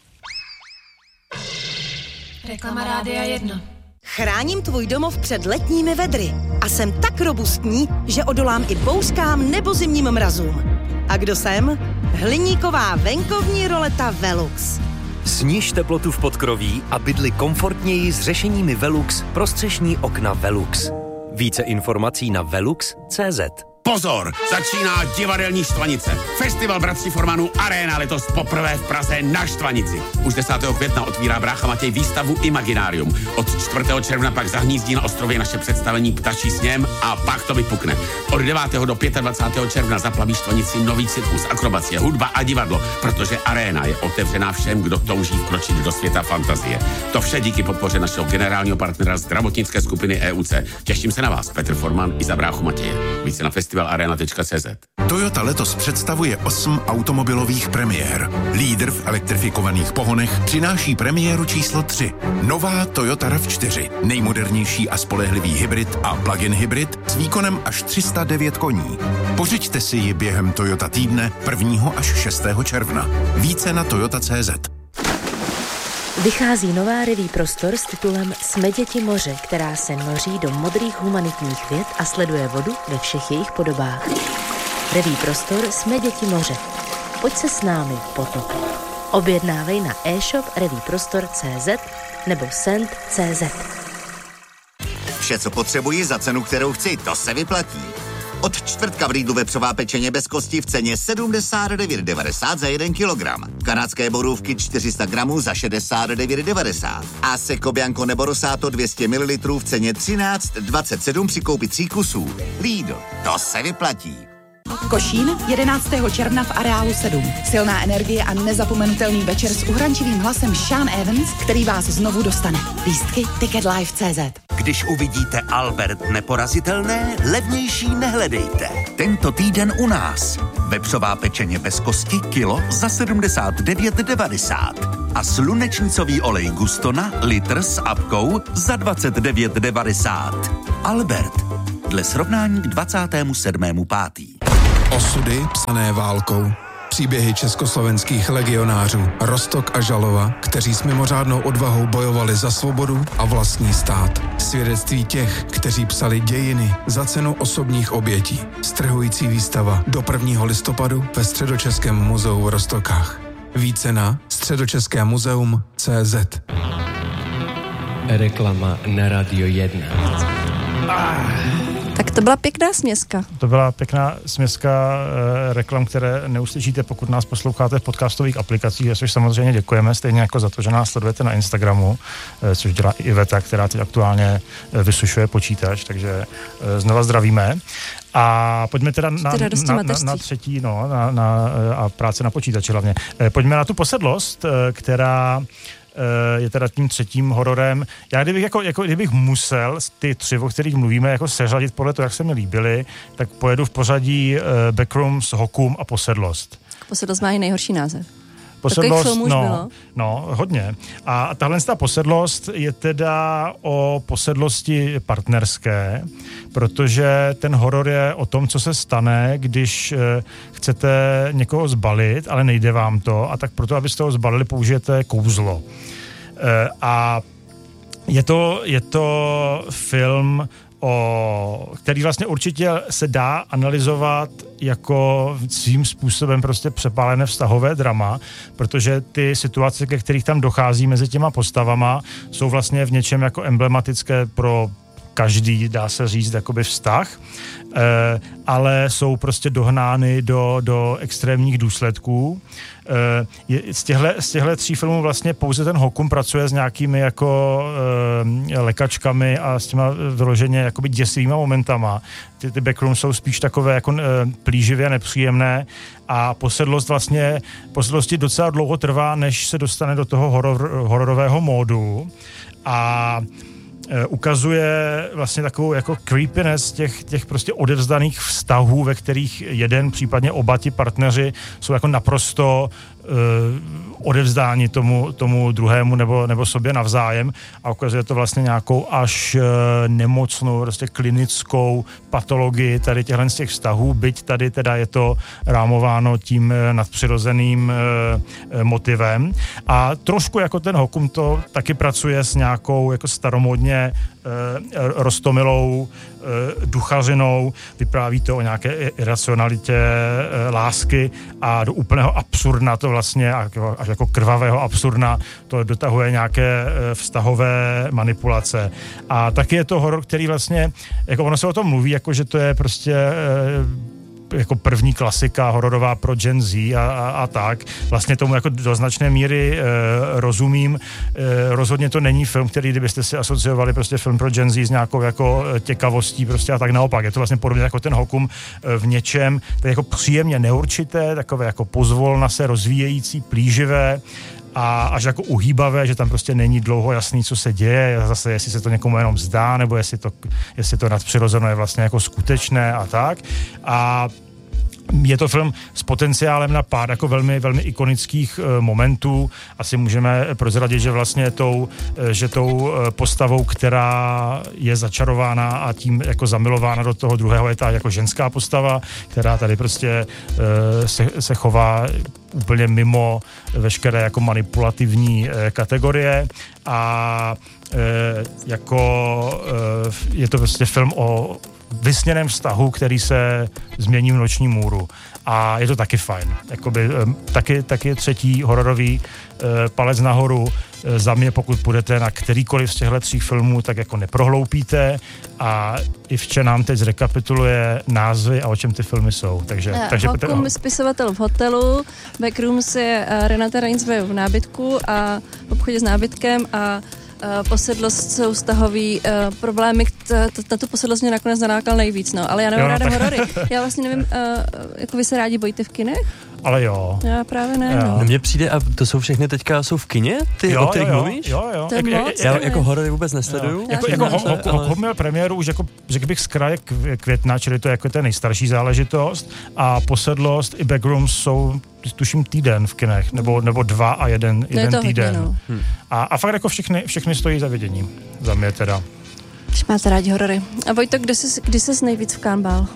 S4: Reklama Rádia jedna.
S5: Chráním tvůj domov před letními vedry a jsem tak robustní, že odolám i bouřkám nebo zimním mrazům. A kdo jsem? Hliníková venkovní roleta Velux.
S6: Sníž teplotu v podkroví a bydli komfortněji s řešeními Velux prostřešní okna Velux. Více informací na velux tečka cé zet.
S7: Pozor, začíná divadelní Štvanice. Festival bratří Formanů Arena letos poprvé v Praze na Štvanici. Už desátého května otvírá brácha Matěj výstavu Imaginárium. Od čtvrtého června pak zahnízdí na ostrově naše představení Ptačí sněm a pak to vypukne. Od devátého do dvacátého pátého června zaplaví Štvanici nový cirkus, akrobacie, hudba a divadlo, protože Arena je otevřená všem, kdo touží vkročit do světa fantazie. To vše díky podpoře našeho generálního partnera zdravotnické skupiny E U C. Těším se na vás, Petr Forman i za bráchu Matěje. Více na festival arena tečka cé zet.
S8: Toyota letos představuje osm automobilových premiér. Lídr v elektrifikovaných pohonech přináší premiéru číslo tři. Nová Toyota RAV čtyři. Nejmodernější a spolehlivý hybrid a plug-in hybrid s výkonem až tři sta devět koní. Pořiďte si ji během Toyota týdne prvního až šestého června. Více na toyota tečka cé zet.
S9: Vychází nová reví Prostor s titulem Jsme děti moře, která se noří do modrých humanitních věd a sleduje vodu ve všech jejich podobách. Revue Prostor Jsme děti moře. Pojď se s námi potopit. Objednávej na e-shop revueprostor tečka cé zet nebo send tečka cé zet.
S10: Vše, co potřebuji za cenu, kterou chci, to se vyplatí. Od čtvrtka v Lidlu vepřová pečeně bez kosti v ceně sedmdesát devět devadesát za jeden kilogram. Kanadské borůvky čtyři sta gramů za šedesát devět devadesát. A Seco Bianco nebo Rosato dvě stě mililitrů v ceně třináct dvacet sedm při koupi tří kusů. Lidl, to se vyplatí.
S11: Košín jedenáctého června v areálu sedm. Silná energie a nezapomenutelný večer s uhrančivým hlasem Sean Evans, který vás znovu dostane. Lístky ticket live tečka cé zet.
S12: Když uvidíte Albert Neporazitelné, levnější nehledejte. Tento týden u nás. Vepřová pečeně bez kosti kilo za sedmdesát devět devadesát. A slunečnicový olej Gustona litr s apkou za dvacet devět devadesát. Albert. Dle srovnání k dvacátému sedmému pátý
S13: Osudy psané válkou. Příběhy československých legionářů Roztok a Žalova, kteří s mimořádnou odvahou bojovali za svobodu a vlastní stát. Svědectví těch, kteří psali dějiny za cenu osobních obětí. Strhující výstava do prvního listopadu ve Středočeském muzeu v Roztokách. Více na středočeské muzeum tečka cé zet.
S14: Reklama na Radio jedna.
S1: Ah. Tak to byla pěkná směska.
S3: To byla pěkná směska e, reklam, které neuslyšíte, pokud nás posloucháte v podcastových aplikacích, což samozřejmě děkujeme, stejně jako za to, že nás sledujete na Instagramu, e, což dělá i Iveta, která teď aktuálně e, vysušuje počítač, takže e, znova zdravíme. A pojďme teda na, na, na, na třetí, no, na, na, a práce na počítači hlavně. E, pojďme na tu posedlost, e, která je teda tím třetím hororem. Já kdybych, jako, jako, kdybych musel ty tři, o kterých mluvíme, jako seřadit podle toho, jak se mi líbily, tak pojedu v pořadí uh, Backrooms, Hokum a Posedlost.
S1: Posedlost má i nejhorší název.
S3: Posedlost, no, no, hodně. A tahle ta posedlost je teda o posedlosti partnerské, protože ten horor je o tom, co se stane, když e, chcete někoho zbalit, ale nejde vám to, a tak proto, abyste ho zbalili, použijete kouzlo. E, a je to, je to film, o, který vlastně určitě se dá analyzovat jako svým způsobem prostě přepálené vztahové drama, protože ty situace, ke kterých tam dochází mezi těma postavama, jsou vlastně v něčem jako emblematické pro každý, dá se říct, jakoby vztah, eh, ale jsou prostě dohnány do, do extrémních důsledků. Eh, je, z, těchto, z těchto tří filmů vlastně pouze ten Hokum pracuje s nějakými jako eh, lekačkami a s těma vyloženě jakoby děsivýma momentama. Ty, ty Backrooms jsou spíš takové jako eh, plíživě nepříjemné a posedlost vlastně, posedlosti docela dlouho trvá, než se dostane do toho horor, hororového módu a ukazuje vlastně takovou jako creepiness těch, těch prostě odevzdaných vztahů, ve kterých jeden, případně oba ti partneři jsou jako naprosto uh, odevzdáni tomu, tomu druhému nebo, nebo sobě navzájem a ukazuje to vlastně nějakou až uh, nemocnou, prostě klinickou patologii tady těchhle z těch vztahů, byť tady teda je to rámováno tím uh, nadpřirozeným uh, motivem a trošku jako ten Hokum to taky pracuje s nějakou jako staromódně roztomilou duchařinou, vypráví to o nějaké iracionalitě lásky a do úplného absurdna to vlastně, až jako krvavého absurdna, to dotahuje nějaké vztahové manipulace. A taky je to horor, který vlastně, jako ono se o tom mluví, jako že to je prostě jako první klasika hororová pro Gen Z a, a, a tak. Vlastně tomu jako do značné míry e, rozumím. E, rozhodně to není film, který kdybyste si asociovali prostě film pro Gen Z s nějakou jako těkavostí prostě a tak naopak. Je to vlastně podobně jako ten Hokum e, v něčem, to je jako příjemně neurčité, takové jako pozvolna se rozvíjející, plíživé a až jako uhýbavé, že tam prostě není dlouho jasný, co se děje, zase jestli se to někomu jenom zdá, nebo jestli to, jestli to nadpřirozené je vlastně jako skutečné a tak. A je to film s potenciálem na pár jako velmi, velmi ikonických e, momentů. Asi můžeme prozradit, že vlastně tou, e, že tou e, postavou, která je začarována a tím jako zamilována do toho druhého, je ta jako ženská postava, která tady prostě e, se, se chová úplně mimo veškeré jako manipulativní e, kategorie a e, jako e, je to prostě film o vysněném vztahu, který se změní v noční můru. A je to taky fajn. Jakoby, taky, taky třetí hororový palec nahoru. Za mě, pokud půjdete na kterýkoliv z těchto tří filmů, tak jako neprohloupíte a Ivče nám teď zrekapituluje názvy a o čem ty filmy jsou. Takže,
S1: ja,
S3: takže
S1: Hokum, Petr... spisovatel v hotelu, Backrooms je Renata Reinsve v nábytku a v obchodě s nábytkem a Uh, posedlost jsou vztahový uh, problémy, t- t- na tu posedlost mě nakonec nalákal nejvíc, no, ale já nemám ráda horory. Já vlastně nevím, uh, jako vy se rádi bojíte v kinech?
S3: Ale jo.
S1: Já právě ne, jo.
S2: No mně přijde, a to jsou všechny teďka, jsou v kině, ty,
S3: jo,
S2: o kterých
S3: jo,
S2: mluvíš?
S3: Jo, jo.
S1: To je
S3: jak,
S1: moc,
S2: já jako horory vůbec nesleduju.
S3: Jako, jako ho, ho, ho, ho měl premiéru už jako, řekl bych, z kraje května, čili to je jako ta nejstarší záležitost a posedlost i Backrooms jsou tuším týden v kinech, nebo, nebo dva a jeden, jeden týden.
S1: Hodně, no.
S3: hmm. a, a fakt jako všechny, všechny stojí za vidění. Za mě teda.
S1: Když máte rádi horory. A Vojto, kdy jsi, kdy jsi nejvíc v Cannes bál?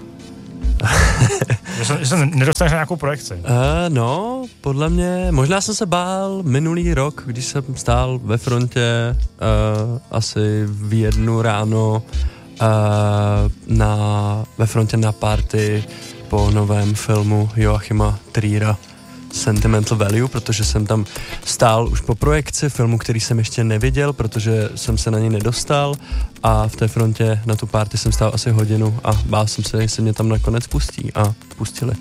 S3: že, jsem, že jsem nedostaneš na nějakou projekci.
S2: Uh, no, podle mě, možná jsem se bál minulý rok, když jsem stál ve frontě uh, asi v jednu ráno uh, na, ve frontě na party po novém filmu Joachima Triera Sentimental Value, protože jsem tam stál už po projekci filmu, který jsem ještě neviděl, protože jsem se na něj nedostal a v té frontě na tu party jsem stál asi hodinu a bál jsem se, jestli mě tam nakonec pustí a pustili.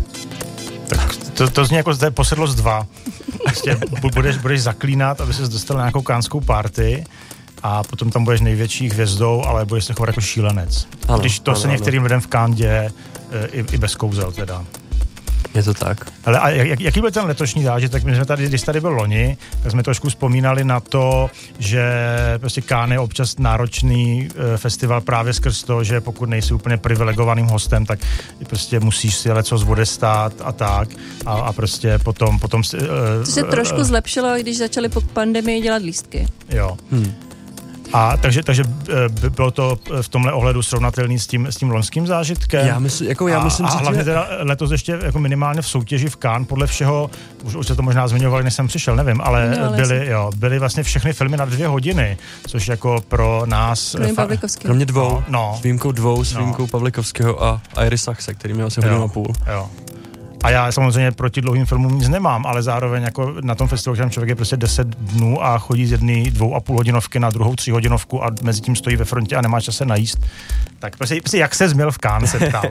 S3: Tak to, to zní jako zde posedlost dva. Prostě budeš, budeš zaklínat, aby ses dostal na nějakou kánskou party a potom tam budeš největší hvězdou, ale budeš se chovat jako šílenec. Ano, když to ano, se některým lidem v Cannes děje i, i bez kouzel teda.
S2: Je to tak.
S3: Ale a jak, jaký byl ten letošní zážitek? My jsme tady, když tady byl loni, tak jsme trošku vzpomínali na to, že prostě Cannes je občas náročný e, festival právě skrz to, že pokud nejsi úplně privilegovaným hostem, tak prostě musíš si lecos odestát a tak. A, a prostě potom... potom e,
S1: to se trošku zlepšilo, když začali po pandemii dělat lístky.
S3: Jo.
S2: Hmm.
S3: A takže, takže bylo to v tomhle ohledu srovnatelný s tím, s tím loňským zážitkem.
S2: Já myslím, jako já myslím,
S3: a, a hlavně
S2: že...
S3: teda letos ještě jako minimálně v soutěži v Cannes podle všeho, už, už se to možná zmiňovali, než jsem přišel, nevím, ale, no, ale byly, jo, byly vlastně všechny filmy na dvě hodiny, což jako pro nás...
S1: Kromě Pavlikovského.
S2: Kromě dvou,
S3: no, no.
S2: s výjimkou dvou, s výjimkou no. Pavlikovského a Iris Saxe, který měl asi hodinu a půl.
S3: Jo. A já samozřejmě proti dlouhým filmům nic nemám, ale zároveň jako na tom festivalu, tam člověk je prostě deset dnů a chodí z jedné dvou a půl hodinovky na druhou tři hodinovku a mezi tím stojí ve frontě a nemá čas se najíst. Tak prostě, prostě jak se změl v Cannes, se ptám.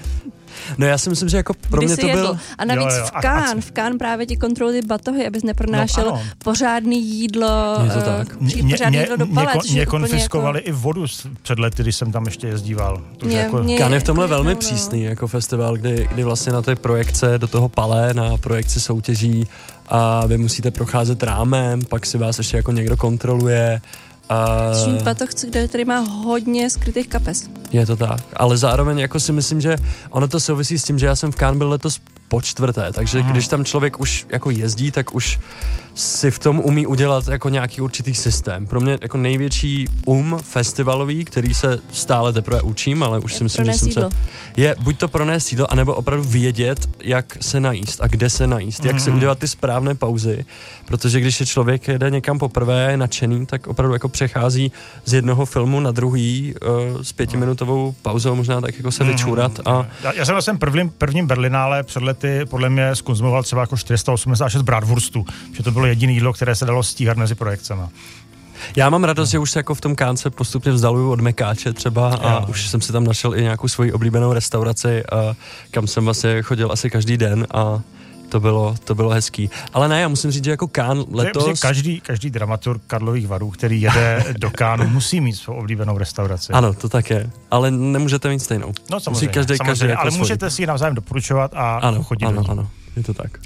S2: No já si myslím, že jako pro
S1: Kdy
S2: mě to
S1: jedl?
S2: byl...
S1: A navíc
S3: jo, jo.
S1: v Cannes, v Cannes právě ti kontrolují batohy, abys nepronášel
S3: no,
S1: pořádný jídlo,
S2: je to tak.
S1: Uh, pořádný jídlo do palec.
S3: Mě, mě konfiskovali jako... i vodu před lety, když jsem tam ještě jezdíval.
S1: Mě,
S3: jako...
S1: mě,
S2: Cannes je v tomhle
S1: jako
S2: velmi
S1: no.
S2: přísný jako festival, kdy, kdy vlastně na té projekce do toho palé, na projekci soutěží a vy musíte procházet rámem, pak si vás ještě jako někdo kontroluje.
S1: Uh, batoh, kde tady má hodně skrytých kapes.
S2: Je to tak, ale zároveň jako si myslím, že ono to souvisí s tím, že já jsem v Cannes byl letos po čtvrté, takže Aha. když tam člověk už jako jezdí, tak už si v tom umí udělat jako nějaký určitý systém. Pro mě jako největší um festivalový, který se stále teprve učím, ale už je si myslím, že jsem se... Je buď to pronést jídlo, anebo opravdu vědět, jak se najíst a kde se najíst, mm-hmm. jak se udělat ty správné pauzy, protože když je člověk jede někam poprvé, je nadšený, tak opravdu jako přechází z jednoho filmu na druhý uh, s pětiminutovou pauzou, možná tak jako se vyčůrat. A...
S3: Já, já jsem vlastně prvním, prvním Berlinále před lety podle mě zkonzumoval třeba jako čtyři sta osmdesát šest bratwurstů, že to bylo jediné jídlo, které se dalo stíhat mezi projekcemi.
S2: Já mám radost, že už se jako v tom Cannes postupně vzdaluju od Mekáče třeba a jo. už jsem si tam našel i nějakou svoji oblíbenou restauraci, a kam jsem vlastně chodil asi každý den a to bylo, to bylo hezký. Ale ne, já musím říct, že jako Cannes letos...
S3: Každý, každý dramaturg Karlových Varů, který jede do Cannesu, musí mít svou oblíbenou restauraci.
S2: Ano, to tak je. Ale nemůžete mít stejnou.
S3: No samozřejmě,
S2: musí každý,
S3: samozřejmě
S2: každý jako
S3: ale
S2: svůj.
S3: můžete si ji navzájem doporučovat a
S2: ano,
S3: chodit
S2: ano,
S3: do ní.
S2: Ano, je to tak.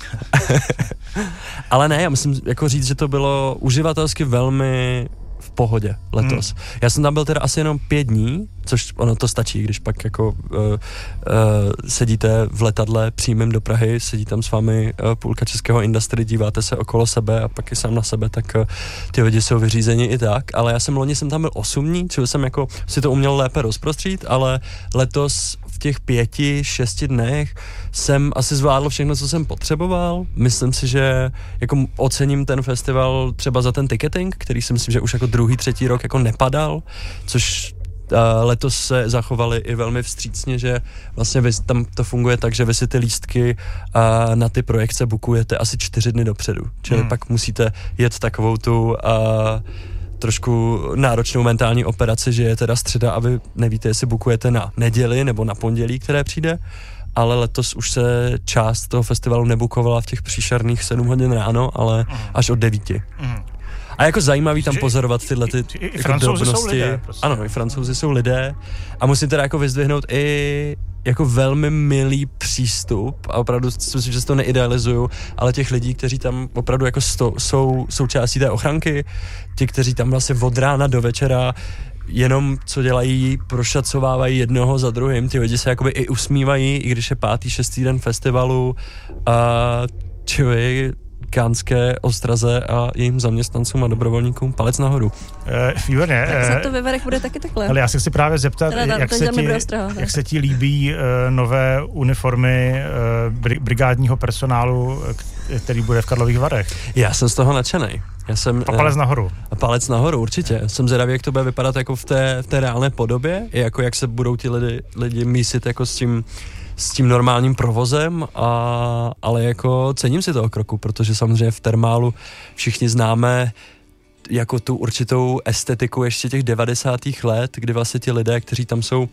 S2: Ale ne, já musím jako říct, že to bylo uživatelsky velmi v pohodě letos. Hmm. Já jsem tam byl teda asi jenom pět dní, což ono to stačí, když pak jako uh, uh, sedíte v letadle přímým do Prahy, sedí tam s vámi uh, půlka českého industry, díváte se okolo sebe a pak i sám na sebe, tak uh, ty lidi jsou vyřízeni i tak, ale já jsem loni jsem tam byl osm dní, čili jsem jako si to uměl lépe rozprostřít, ale letos v těch pěti, šesti dnech jsem asi zvládl všechno, co jsem potřeboval. Myslím si, že jako ocením ten festival třeba za ten ticketing, který si myslím, že už jako druhý, třetí rok jako nepadal, což letos se zachovali i velmi vstřícně, že vlastně vy, tam to funguje tak, že vy si ty lístky uh, na ty projekce bookujete asi čtyři dny dopředu. Čili hmm. pak musíte jet takovou tu uh, trošku náročnou mentální operaci, že je teda středa a vy nevíte, jestli bookujete na neděli nebo na pondělí, které přijde, ale letos už se část toho festivalu nebukovala v těch příšerných sedm hodin ráno, ale mm. až od devíti. Mm. A jako zajímavý tam pozorovat tyhle ty
S3: I, i
S2: jako
S3: Francouzi
S2: drobnosti.
S3: Jsou lidé, prostě.
S2: Ano, i Francouzi jsou lidé a musím teda jako vyzdvihnout i jako velmi milý přístup a opravdu myslím, že to neidealizuju, ale těch lidí, kteří tam opravdu jako sto, jsou součástí té ochranky, ti, kteří tam vlastně od rána do večera jenom co dělají, prošacovávají jednoho za druhým, ty lidi se jakoby i usmívají, i když je pátý, šestý den festivalu a čili Kánské ostraze a jejím zaměstnancům a dobrovolníkům palec nahoru.
S3: Uh, výborně.
S1: Tak se to ve Varech bude taky takhle.
S3: Ale já se chci právě zeptat,
S1: teda,
S3: jak, se ti,
S1: ostraho,
S3: jak se ti líbí uh, nové uniformy uh, bri- brigádního personálu, který bude v Karlových Varech?
S2: Já jsem z toho nadšenej. Já jsem,
S3: a palec nahoru.
S2: A palec nahoru, určitě. Jsem zvědavý, jak to bude vypadat jako v té, v té reálné podobě, i jako jak se budou ti lidi, lidi mísit jako s tím s tím normálním provozem, a, ale jako cením si toho kroku, protože samozřejmě v termálu všichni známe jako tu určitou estetiku ještě těch devadesátých let, kdy vlastně ti lidé, kteří tam jsou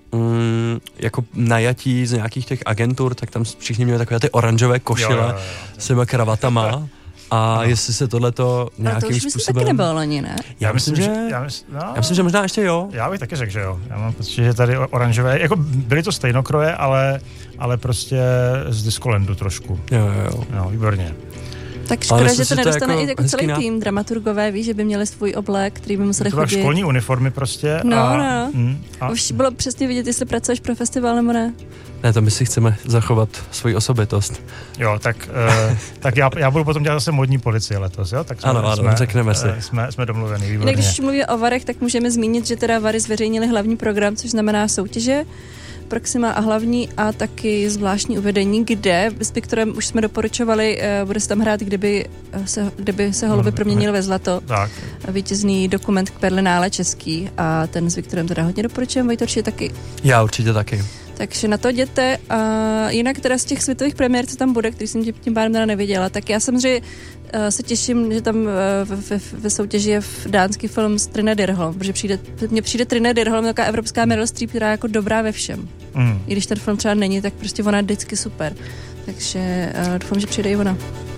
S2: mm, jako najatí z nějakých těch agentur, tak tam všichni měli takové ty oranžové košile jo, jo, jo. s těma kravatama. A no. jestli se tohleto nějakým
S1: to už
S2: způsobem...
S1: taky nebylo loni, ne?
S2: Já, já myslím, že...
S3: Já, mysl, no,
S2: já myslím, že možná ještě jo.
S3: Já bych taky řekl, že jo. Já mám pocit, že tady oranžové... Jako byly to stejnokroje, ale, ale prostě z Discolandu trošku.
S2: Jo, jo, jo.
S3: No, výborně.
S1: Tak škoda, že to nedostane to jako i jako celý tým. Dramaturgové, víš, že by měli svůj oblek, který by museli chodit.
S3: To byla školní uniformy prostě.
S1: No,
S3: a,
S1: no.
S3: Mm, a...
S1: Už bylo přesně vidět, jestli pracuješ pro festival nebo ne.
S2: Ne, to my si chceme zachovat svoji osobitost.
S3: Jo, tak, uh, tak já, já budu potom dělat zase modní policie letos, jo? Tak jsme,
S2: ano, ano,
S3: jsme,
S2: řekneme si.
S3: Uh, jsme, jsme domluvení, výborně.
S1: Když mluví o Varech, tak můžeme zmínit, že teda Vary zveřejnili hlavní program, což znamená soutěže, Proxima a hlavní a taky zvláštní uvedení, kde s Viktorem už jsme doporučovali, uh, bude se tam hrát, kdyby se, kdyby se holuby proměnily ve zlato.
S3: Tak.
S1: Vítězný dokument k Berlinále český a ten s Viktorem teda hodně doporučujeme, Vojto určitě taky.
S2: Já určitě taky.
S1: Takže na to jděte. A jinak teda z těch světových premiér, co tam bude, který jsem tím pádem teda nevěděla, tak já samozřejmě uh, se těším, že tam uh, ve, ve soutěži je dánský film s Trine Dyrholm, protože přijde, mně přijde Trine Dyrholm taková evropská Meryl Streep, která je jako dobrá ve všem. Mm. I když ten film třeba není, tak prostě ona je vždycky super. Takže uh, doufám, že přijde i ona.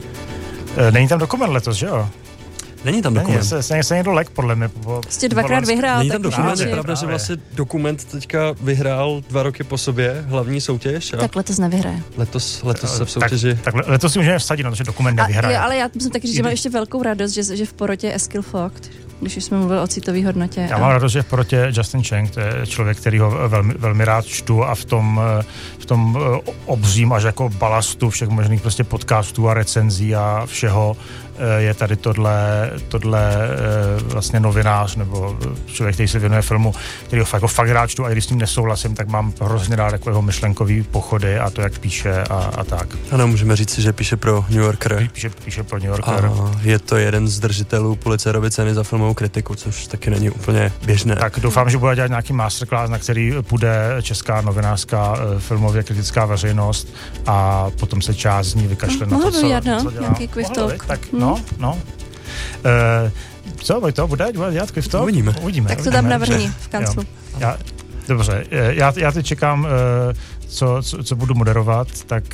S3: Není tam dokument letos, že jo?
S2: Není tam dokument.
S3: Se, se, se někdo lek, podle mě. Po,
S1: prostě dvakrát vyhrál.
S2: Není tam dokument, je
S3: právě,
S2: pravda, že vlastně dokument teďka vyhrál dva roky po sobě hlavní soutěž. A
S1: tak letos nevyhraje.
S2: Letos, letos se v soutěži...
S3: Tak, tak letos si můžeme vsadit, no, že dokument nevyhraje.
S1: Ale já musím taky říct, že mám ještě velkou radost, že, že v porotě je Eskil Vogt, když už jsme mluvili o citové hodnotě.
S3: Já mám a... radost, že v porotě Justin Chang, to je člověk, který ho velmi, velmi rád čtu a v tom, v tom obřím až jako balastu všech možných prostě podcastů a recenzí a všeho je tady tohle, tohle vlastně novinář nebo člověk, který se věnuje filmu, který ho fakt, fakt rád čtu a když s tím nesouhlasím, tak mám hrozně rád jako jeho myšlenkový pochody a to, jak píše a, a tak.
S2: Ano, můžeme říct, že píše pro New Yorker.
S3: Píše, píše pro New Yorker.
S2: A je to jeden z držitelů Pulitzerovy ceny za filmovou kritiku, což taky není úplně běžné.
S3: Tak doufám, že bude dělat nějaký masterclass, na který půjde česká novinářská filmově kritická veřejnost a potom se část z ní vykašle no, na to, co,
S1: dělat, no,
S3: co dělá.
S1: Nějaký quiz talk.
S3: Tak, no, no. Uh, co, Vojto, bude dělat quiz talk?
S2: Uvidíme.
S3: Uvidíme.
S1: Tak to tam navrhni v kanclu.
S3: Já, dobře, já, já teď čekám, uh, co, co, co budu moderovat, tak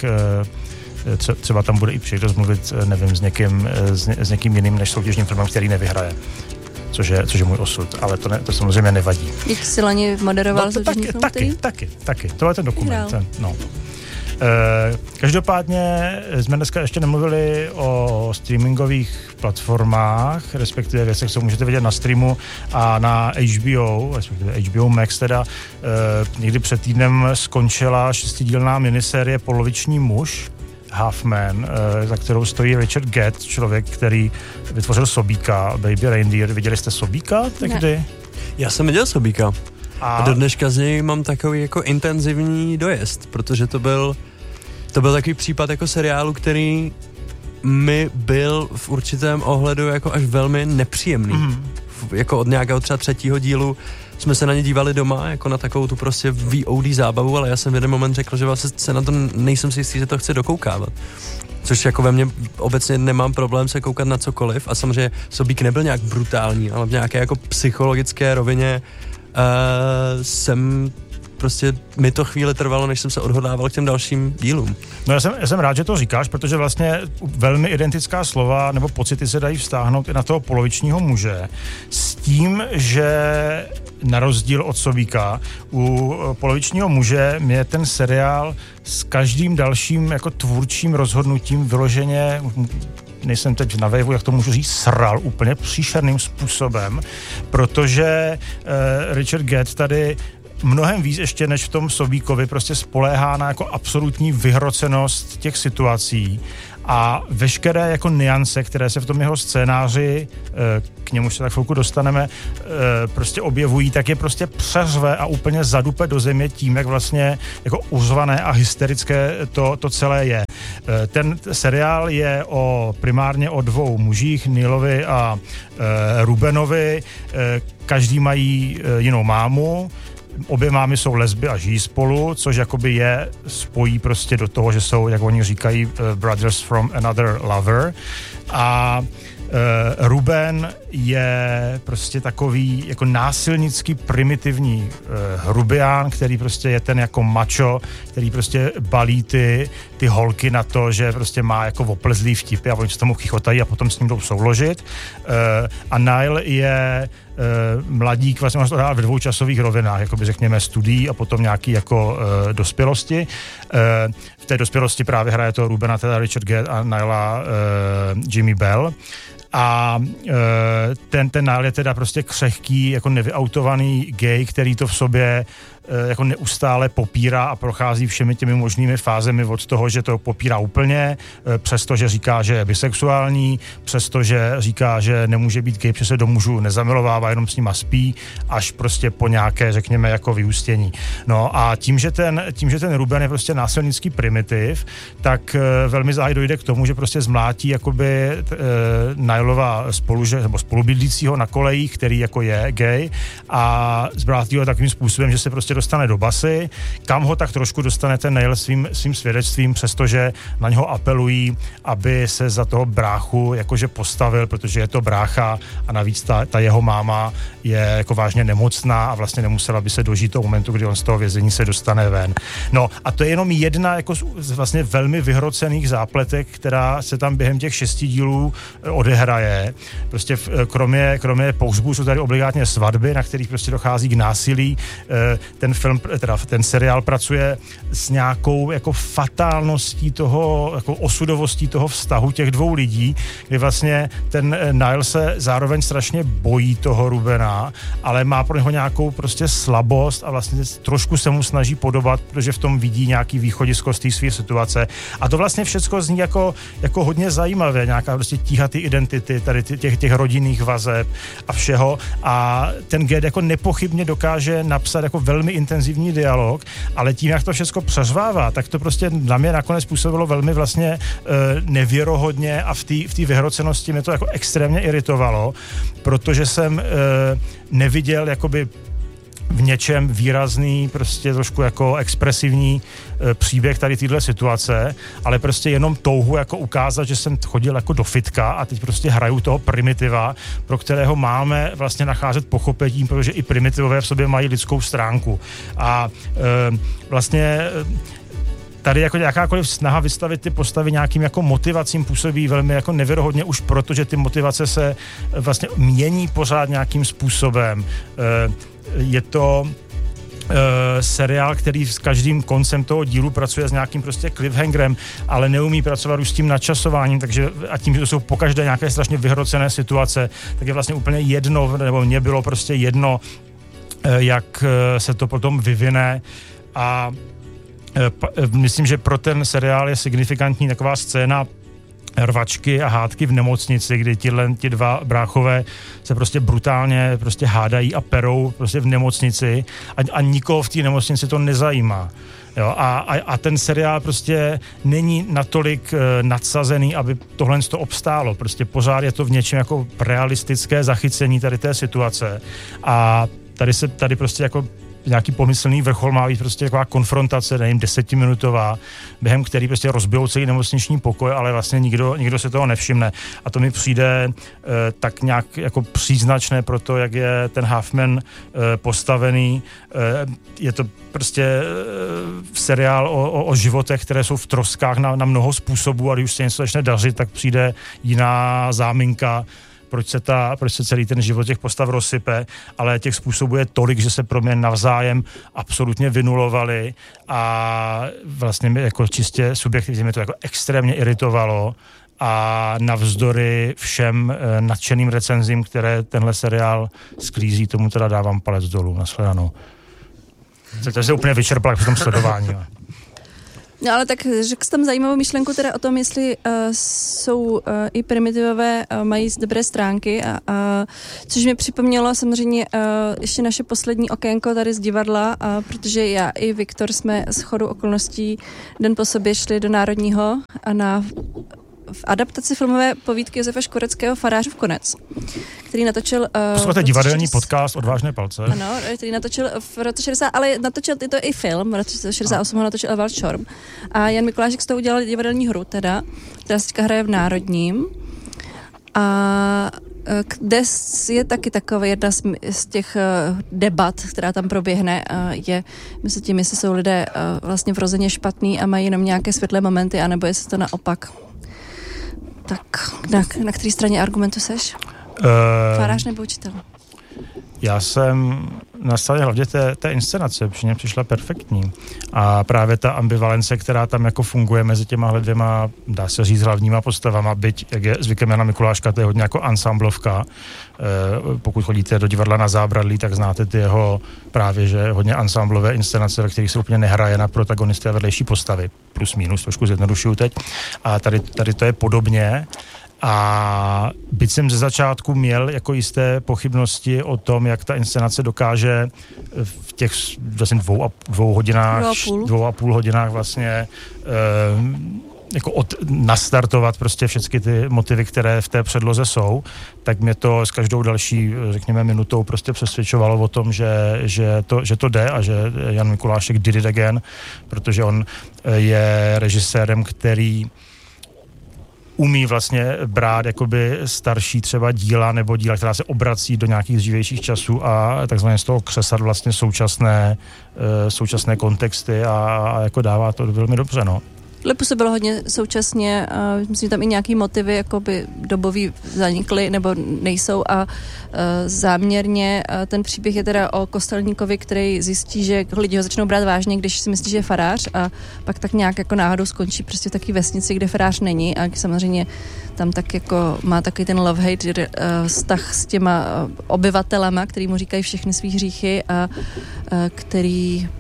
S3: uh, třeba tam bude i příležitost mluvit, nevím, s někým, s, s někým jiným než soutěžním filmem, který nevyhraje. Což je, což je můj osud, ale to, ne, to samozřejmě nevadí.
S1: Jak jsi loni moderoval
S3: no,
S1: soutěžní
S3: taky,
S1: film,
S3: taky,
S1: který?
S3: taky, taky. Tohle je ten dokument. Ten, no. Uh, každopádně jsme dneska ještě nemluvili o streamingových platformách, respektive věcech, co můžete vidět na streamu a na H B O, respektive H B O Max teda. Uh, někdy před týdnem skončila šestidílná minisérie Poloviční muž, Half Man, za kterou stojí Richard Gere, člověk, který vytvořil Sobíka, Baby Reindeer. Viděli jste Sobíka tehdy?
S2: Ne. Já jsem viděl Sobíka. A... a do dneška z něj mám takový jako intenzivní dojezd, protože to byl to byl takový případ jako seriálu, který mi byl v určitém ohledu jako až velmi nepříjemný. Mm. jako od nějakého třeba třetího dílu jsme se na ně dívali doma, jako na takovou tu prostě V O D zábavu, ale já jsem v jeden moment řekl, že vlastně se na to nejsem si jistý, že to chci dokoukávat. Což jako ve mně obecně nemám problém se koukat na cokoliv a samozřejmě Sobík nebyl nějak brutální, ale v nějaké jako psychologické rovině uh, jsem prostě mi to chvíli trvalo, než jsem se odhodlával k těm dalším dílům.
S3: No já jsem, já jsem rád, že to říkáš, protože vlastně velmi identická slova nebo pocity se dají vztáhnout i na toho polovičního muže s tím, že na rozdíl od Sobíka u polovičního muže mě ten seriál s každým dalším jako tvůrčím rozhodnutím vyloženě, nejsem teď na vejvu, jak to můžu říct, sral úplně příšerným způsobem, protože uh, Richard Gere tady mnohem víc ještě než v tom Sobíkovi prostě spoléhá na jako absolutní vyhrocenost těch situací a veškeré jako niance, které se v tom jeho scénáři, k němu se tak chvilku dostaneme, prostě objevují, tak je prostě přeřve a úplně zadupe do země tím, jak vlastně jako uřvané a hysterické to, to celé je. Ten seriál je o, primárně o dvou mužích, Neilovi a Rubenovi, každý mají jinou mámu, obě mámy jsou lesby a žijí spolu, což jakoby je spojí prostě do toho, že jsou, jak oni říkají, uh, brothers from another lover. A uh, Ruben je prostě takový jako násilnický primitivní uh, hrubián, který prostě je ten jako macho, který prostě balí ty, ty holky na to, že prostě má jako oplezlý vtipy a oni se tomu chichotají a potom s ním jdou souložit. Uh, a Niall je Uh, mladík, vlastně má to hrát ve dvou časových rovinách, jakoby řekněme studií a potom nějaký jako uh, dospělosti. Uh, v té dospělosti právě hraje to Rubena, teda Richard Gere a Nialla uh, Jimmy Bell. A uh, ten, ten Niall je teda prostě křehký, jako nevyautovaný gay, který to v sobě jako neustále popírá a prochází všemi těmi možnými fázemi od toho, že to popírá úplně, přestože říká, že je bisexuální, přestože říká, že nemůže být gay, protože se do mužů nezamilovává, jenom s nima spí, až prostě po nějaké, řekněme, jako vyústění. No a tím, že ten, tím, že ten Ruben je prostě násilnický primitiv, tak velmi záhy dojde k tomu, že prostě zmlátí jakoby uh, Niallova spoluže, nebo spolubydlícího na kolejích, který jako je gay a zmlátí ho takovým způsobem, že se prostě dostane do basy, kam ho tak trošku dostane ten Niall svým, svým svědectvím, přestože na něho apelují, aby se za toho bráchu jakože postavil, protože je to brácha a navíc ta, ta jeho máma je jako vážně nemocná a vlastně nemusela by se dožít toho momentu, kdy on z toho vězení se dostane ven. No a to je jenom jedna jako z vlastně velmi vyhrocených zápletek, která se tam během těch šesti dílů odehraje. Prostě v, kromě, kromě pohřbů jsou tady obligátně svatby, na kterých prostě dochází k násilí. Ten film, teda ten seriál pracuje s nějakou jako fatálností toho, jako osudovostí toho vztahu těch dvou lidí, kdy vlastně ten Niall se zároveň strašně bojí toho Rubena, ale má pro něho nějakou prostě slabost a vlastně trošku se mu snaží podobat, protože v tom vidí nějaký východisko z té své situace. A to vlastně všecko zní jako, jako hodně zajímavé, nějaká prostě tíhatý identity, tady těch, těch rodinných vazeb a všeho. A ten Gere jako nepochybně dokáže napsat jako velmi intenzivní dialog, ale tím, jak to všechno přeřvává, tak to prostě na mě nakonec působilo velmi vlastně e, nevěrohodně a v té v té vyhrocenosti mě to jako extrémně iritovalo, protože jsem e, neviděl jakoby v něčem výrazný, prostě trošku jako expresivní e, příběh tady téhle situace, ale prostě jenom touhu jako ukázat, že jsem chodil jako do fitka a teď prostě hraju toho primitiva, pro kterého máme vlastně nacházet pochopení, protože i primitivové v sobě mají lidskou stránku. A e, vlastně e, tady jako jakákoliv snaha vystavit ty postavy nějakým jako motivacím působí velmi jako nevěrohodně už proto, že ty motivace se vlastně mění pořád nějakým způsobem. E, Je to uh, seriál, který s každým koncem toho dílu pracuje s nějakým prostě cliffhangerem, ale neumí pracovat už s tím načasováním, takže a tím, že to jsou pokaždé nějaké strašně vyhrocené situace, tak je vlastně úplně jedno, nebo mně bylo prostě jedno, uh, jak uh, se to potom vyvine a uh, pa, uh, myslím, že pro ten seriál je signifikantní taková scéna, rvačky a hádky v nemocnici, kdy tihle, ti dva bráchové se prostě brutálně prostě hádají a perou prostě v nemocnici a, a nikoho v té nemocnici to nezajímá. Jo, a, a, a ten seriál prostě není natolik uh, nadsazený, aby tohle to obstálo. Prostě pořád je to v něčem jako realistické zachycení tady té situace a tady se tady prostě jako nějaký pomyslný vrchol má být prostě taková konfrontace, nevím, desetiminutová, během který prostě rozbijou celý nemocniční pokoj, ale vlastně nikdo, nikdo se toho nevšimne. A to mi přijde e, tak nějak jako příznačné pro to, jak je ten Huffman e, postavený. E, je to prostě e, seriál o, o, o životech, které jsou v troskách na, na mnoho způsobů a když už se něco začne dařit, tak přijde jiná záminka, proč se, ta, proč se celý ten život těch postav rozsype, ale těch způsobů je tolik, že se pro mě navzájem absolutně vynulovali a vlastně mi jako čistě subjektivně mě to jako extrémně iritovalo a navzdory všem e, nadšeným recenzím, které tenhle seriál sklízí, tomu teda dávám palec dolů, nashledanou. To se úplně vyčerpal při tom sledování.
S1: No ale tak řekl jsi tam zajímavou myšlenku teda o tom, jestli uh, jsou uh, i primitivové, uh, mají dobré stránky, a, a, což mi připomnělo samozřejmě uh, ještě naše poslední okénko tady z divadla, uh, protože já i Viktor jsme shodou okolností den po sobě šli do Národního a na v adaptaci filmové povídky Josefa Škvoreckého Farářův konec, který natočil... Uh,
S3: Poslouchejte divadelní šedesát podcast Odvážné palce.
S1: Ano, který natočil v roce šedesát, ale natočil to i film, v roce šedesát osm ho natočil Ewald Schorm. A Jan Mikulášek z toho udělal divadelní hru teda, která se teďka hraje v Národním. A kde je taky taková jedna z, z těch debat, která tam proběhne, je mezi tím, jestli jsou lidé vlastně vrozeně špatný a mají jenom nějaké světlé momenty, anebo jestli to naopak. Tak na, na které straně argumentu seš? Uh, Farář nebo učitel?
S3: Já jsem na straně hlavně té, té inscenace, protože mě přišla perfektní. A právě ta ambivalence, která tam jako funguje mezi těma dvěma, dá se říct, hlavníma postavama, byť, jak je zvykem Jana Mikuláška, to je hodně jako ansamblovka. E, pokud chodíte do divadla Na zábradlí, tak znáte ty jeho právě, že hodně ansamblové inscenace, ve kterých se úplně nehraje na protagonisty a vedlejší postavy. Plus minus, trošku zjednodušuju teď. A tady, tady to je podobně. A byť jsem ze začátku měl jako jisté pochybnosti o tom, jak ta inscenace dokáže v těch vlastně dvou a, dvou hodinách, dvou a půl, dvou a půl hodinách vlastně eh, jako od, nastartovat prostě všechny ty motivy, které v té předloze jsou, tak mě to s každou další, řekněme, minutou prostě přesvědčovalo o tom, že, že, to, že to jde a že Jan Mikulášek did it again, protože on je režisérem, který umí vlastně brát jakoby starší třeba díla nebo díla, která se obrací do nějakých dřívějších časů a takzvaně z toho křesat vlastně současné, současné kontexty a, a jako dává to velmi dobře, no.
S1: Ale působilo hodně současně, uh, myslím, tam i nějaký motivy jakoby dobový zanikly nebo nejsou a uh, záměrně uh, ten příběh je teda o kostelníkovi, který zjistí, že lidi ho začnou brát vážně, když si myslí, že je farář a pak tak nějak jako náhodou skončí prostě v takové vesnici, kde farář není a samozřejmě tam tak jako má takový ten love-hate uh, vztah s těma uh, obyvatelama, který mu říkají všechny svý hříchy a uh, který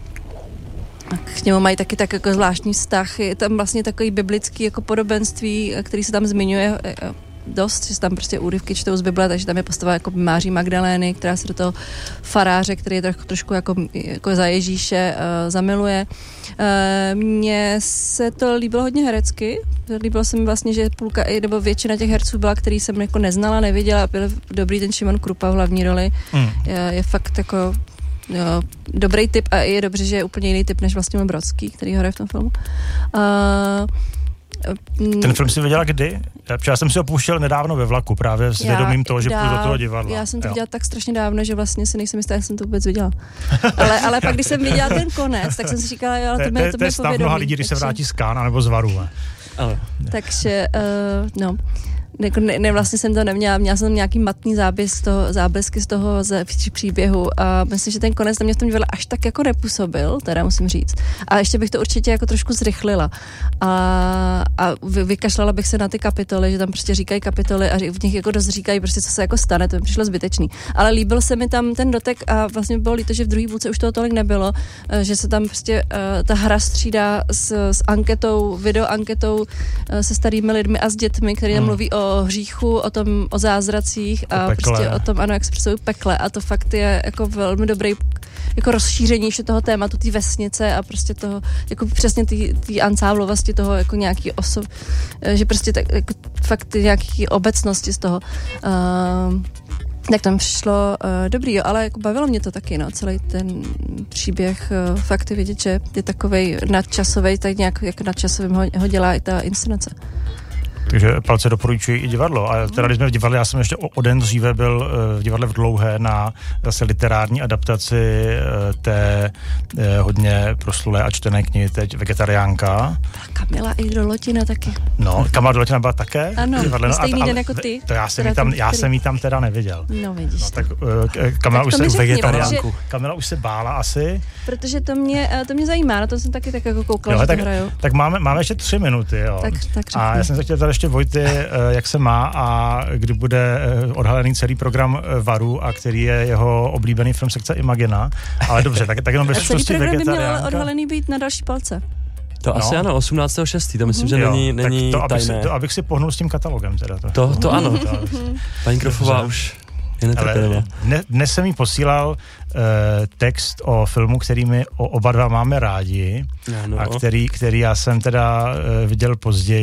S1: k němu mají taky tak jako zvláštní vztah. Je tam vlastně takový biblický jako podobenství, který se tam zmiňuje dost, že se tam prostě úryvky čtou z Bible, takže tam je postava jako Máří Magdalény, která se do toho faráře, který je trošku, trošku jako, jako za Ježíše, uh, zamiluje. Uh, mně se to líbilo hodně herecky. Líbilo se mi vlastně, že půlka, nebo většina těch herců byla, který jsem jako neznala, neviděla. Byl dobrý ten Šimon Krupa v hlavní roli. Mm. Je, je fakt jako jo, dobrý typ a je dobře, že je úplně jiný typ než vlastně Brodský, který hraje v tom filmu. Uh,
S3: Ten film si viděla kdy? Já jsem si ho pouštěl nedávno ve vlaku, právě s vědomím toho, že půjdu do toho divadla.
S1: Já jsem to viděla tak strašně dávno, že vlastně si nejsem jistá, jak jsem to vůbec viděla. ale, ale pak, když jsem viděla ten konec, tak jsem si říkala, jo, ale to mě povědomí.
S3: To je stav mnoha lidí, když se vrátí z Cannes nebo z Varu.
S1: Takže, uh, no. Jako ne, ne, vlastně jsem to neměla, měla jsem nějaký matný záběs z toho, záblesky z toho z příběhu a myslím, že ten konec na mě v tom divadle až tak jako nepůsobil, teda musím říct. A ještě bych to určitě jako trošku zrychlila. A, a vy, vykašlala bych se na ty kapitoly, že tam prostě říkají kapitoly a v nich jako dost říkají prostě, co se jako stane, to mi přišlo zbytečný. Ale líbil se mi tam ten dotek a vlastně bylo líto, že v druhý půlce už toho tolik nebylo, že se tam prostě uh, ta hra střídá s, s anketou, videoanketou uh, se starými lidmi a s dětmi, který tam hmm. mluví o hříchu, o tom, o zázracích a o prostě o tom, ano, jak se představují pekle a to fakt je jako velmi dobrý jako rozšíření ještě toho tématu, té vesnice a prostě toho, jako přesně té ansáblovosti toho jako nějaký osob, že prostě tak, jako fakt nějaký obecnosti z toho. Uh, tak tam přišlo uh, dobrý, jo, ale jako bavilo mě to taky, no, celý ten příběh, uh, fakt je vidět, že je takovej nadčasovej, tak nějak jako nadčasovým ho, ho dělá i ta inscenace.
S3: Takže palce doporučuji i divadlo. A teda, když jsme v divadle, já jsem ještě o, o den dříve byl v divadle v Dlouhé na zase literární adaptaci té eh, hodně proslulé a čtené knihy teď Vegetariánka.
S1: Kamila i Dolotina taky.
S3: No, Kamila Dolotina byla také?
S1: Ano,
S3: divadle, no,
S1: stejný
S3: a,
S1: den jako ty.
S3: To já jsem ji tam, já jsem ji tam teda neviděl.
S1: No vidíš. No,
S3: tak uh, Kamila
S1: tak
S3: už se
S1: Vegetariánku.
S3: Kamila už se bála asi.
S1: Protože to mě, to mě zajímá, na to jsem taky tak jako koukala, jo, že
S3: tak,
S1: to hraju.
S3: Tak máme, máme ještě tři minuty, jo.
S1: Tak, tak
S3: a já jsem se chtěl tady ještě Vojty, jak se má a kdy bude odhalený celý program Varu a který je jeho oblíbený film Sekce Imagina. Ale dobře, tak, tak jenom bez
S1: slušnosti Vegetariánka. Celý program by měl odhalený být na další palce.
S2: To no. asi ano, osmnáctého šestého to myslím, mm-hmm. že
S3: jo,
S2: není, není
S3: to, abych
S2: tajné.
S3: Si, to, abych si pohnul s tím katalogem teda. To,
S2: to, to ano. Paní Krofová už je netrpělivá.
S3: Dne, dnes jsem jí posílal uh, text o filmu, který my o, oba dva máme rádi
S2: ano.
S3: a který, který já jsem teda uh, viděl později.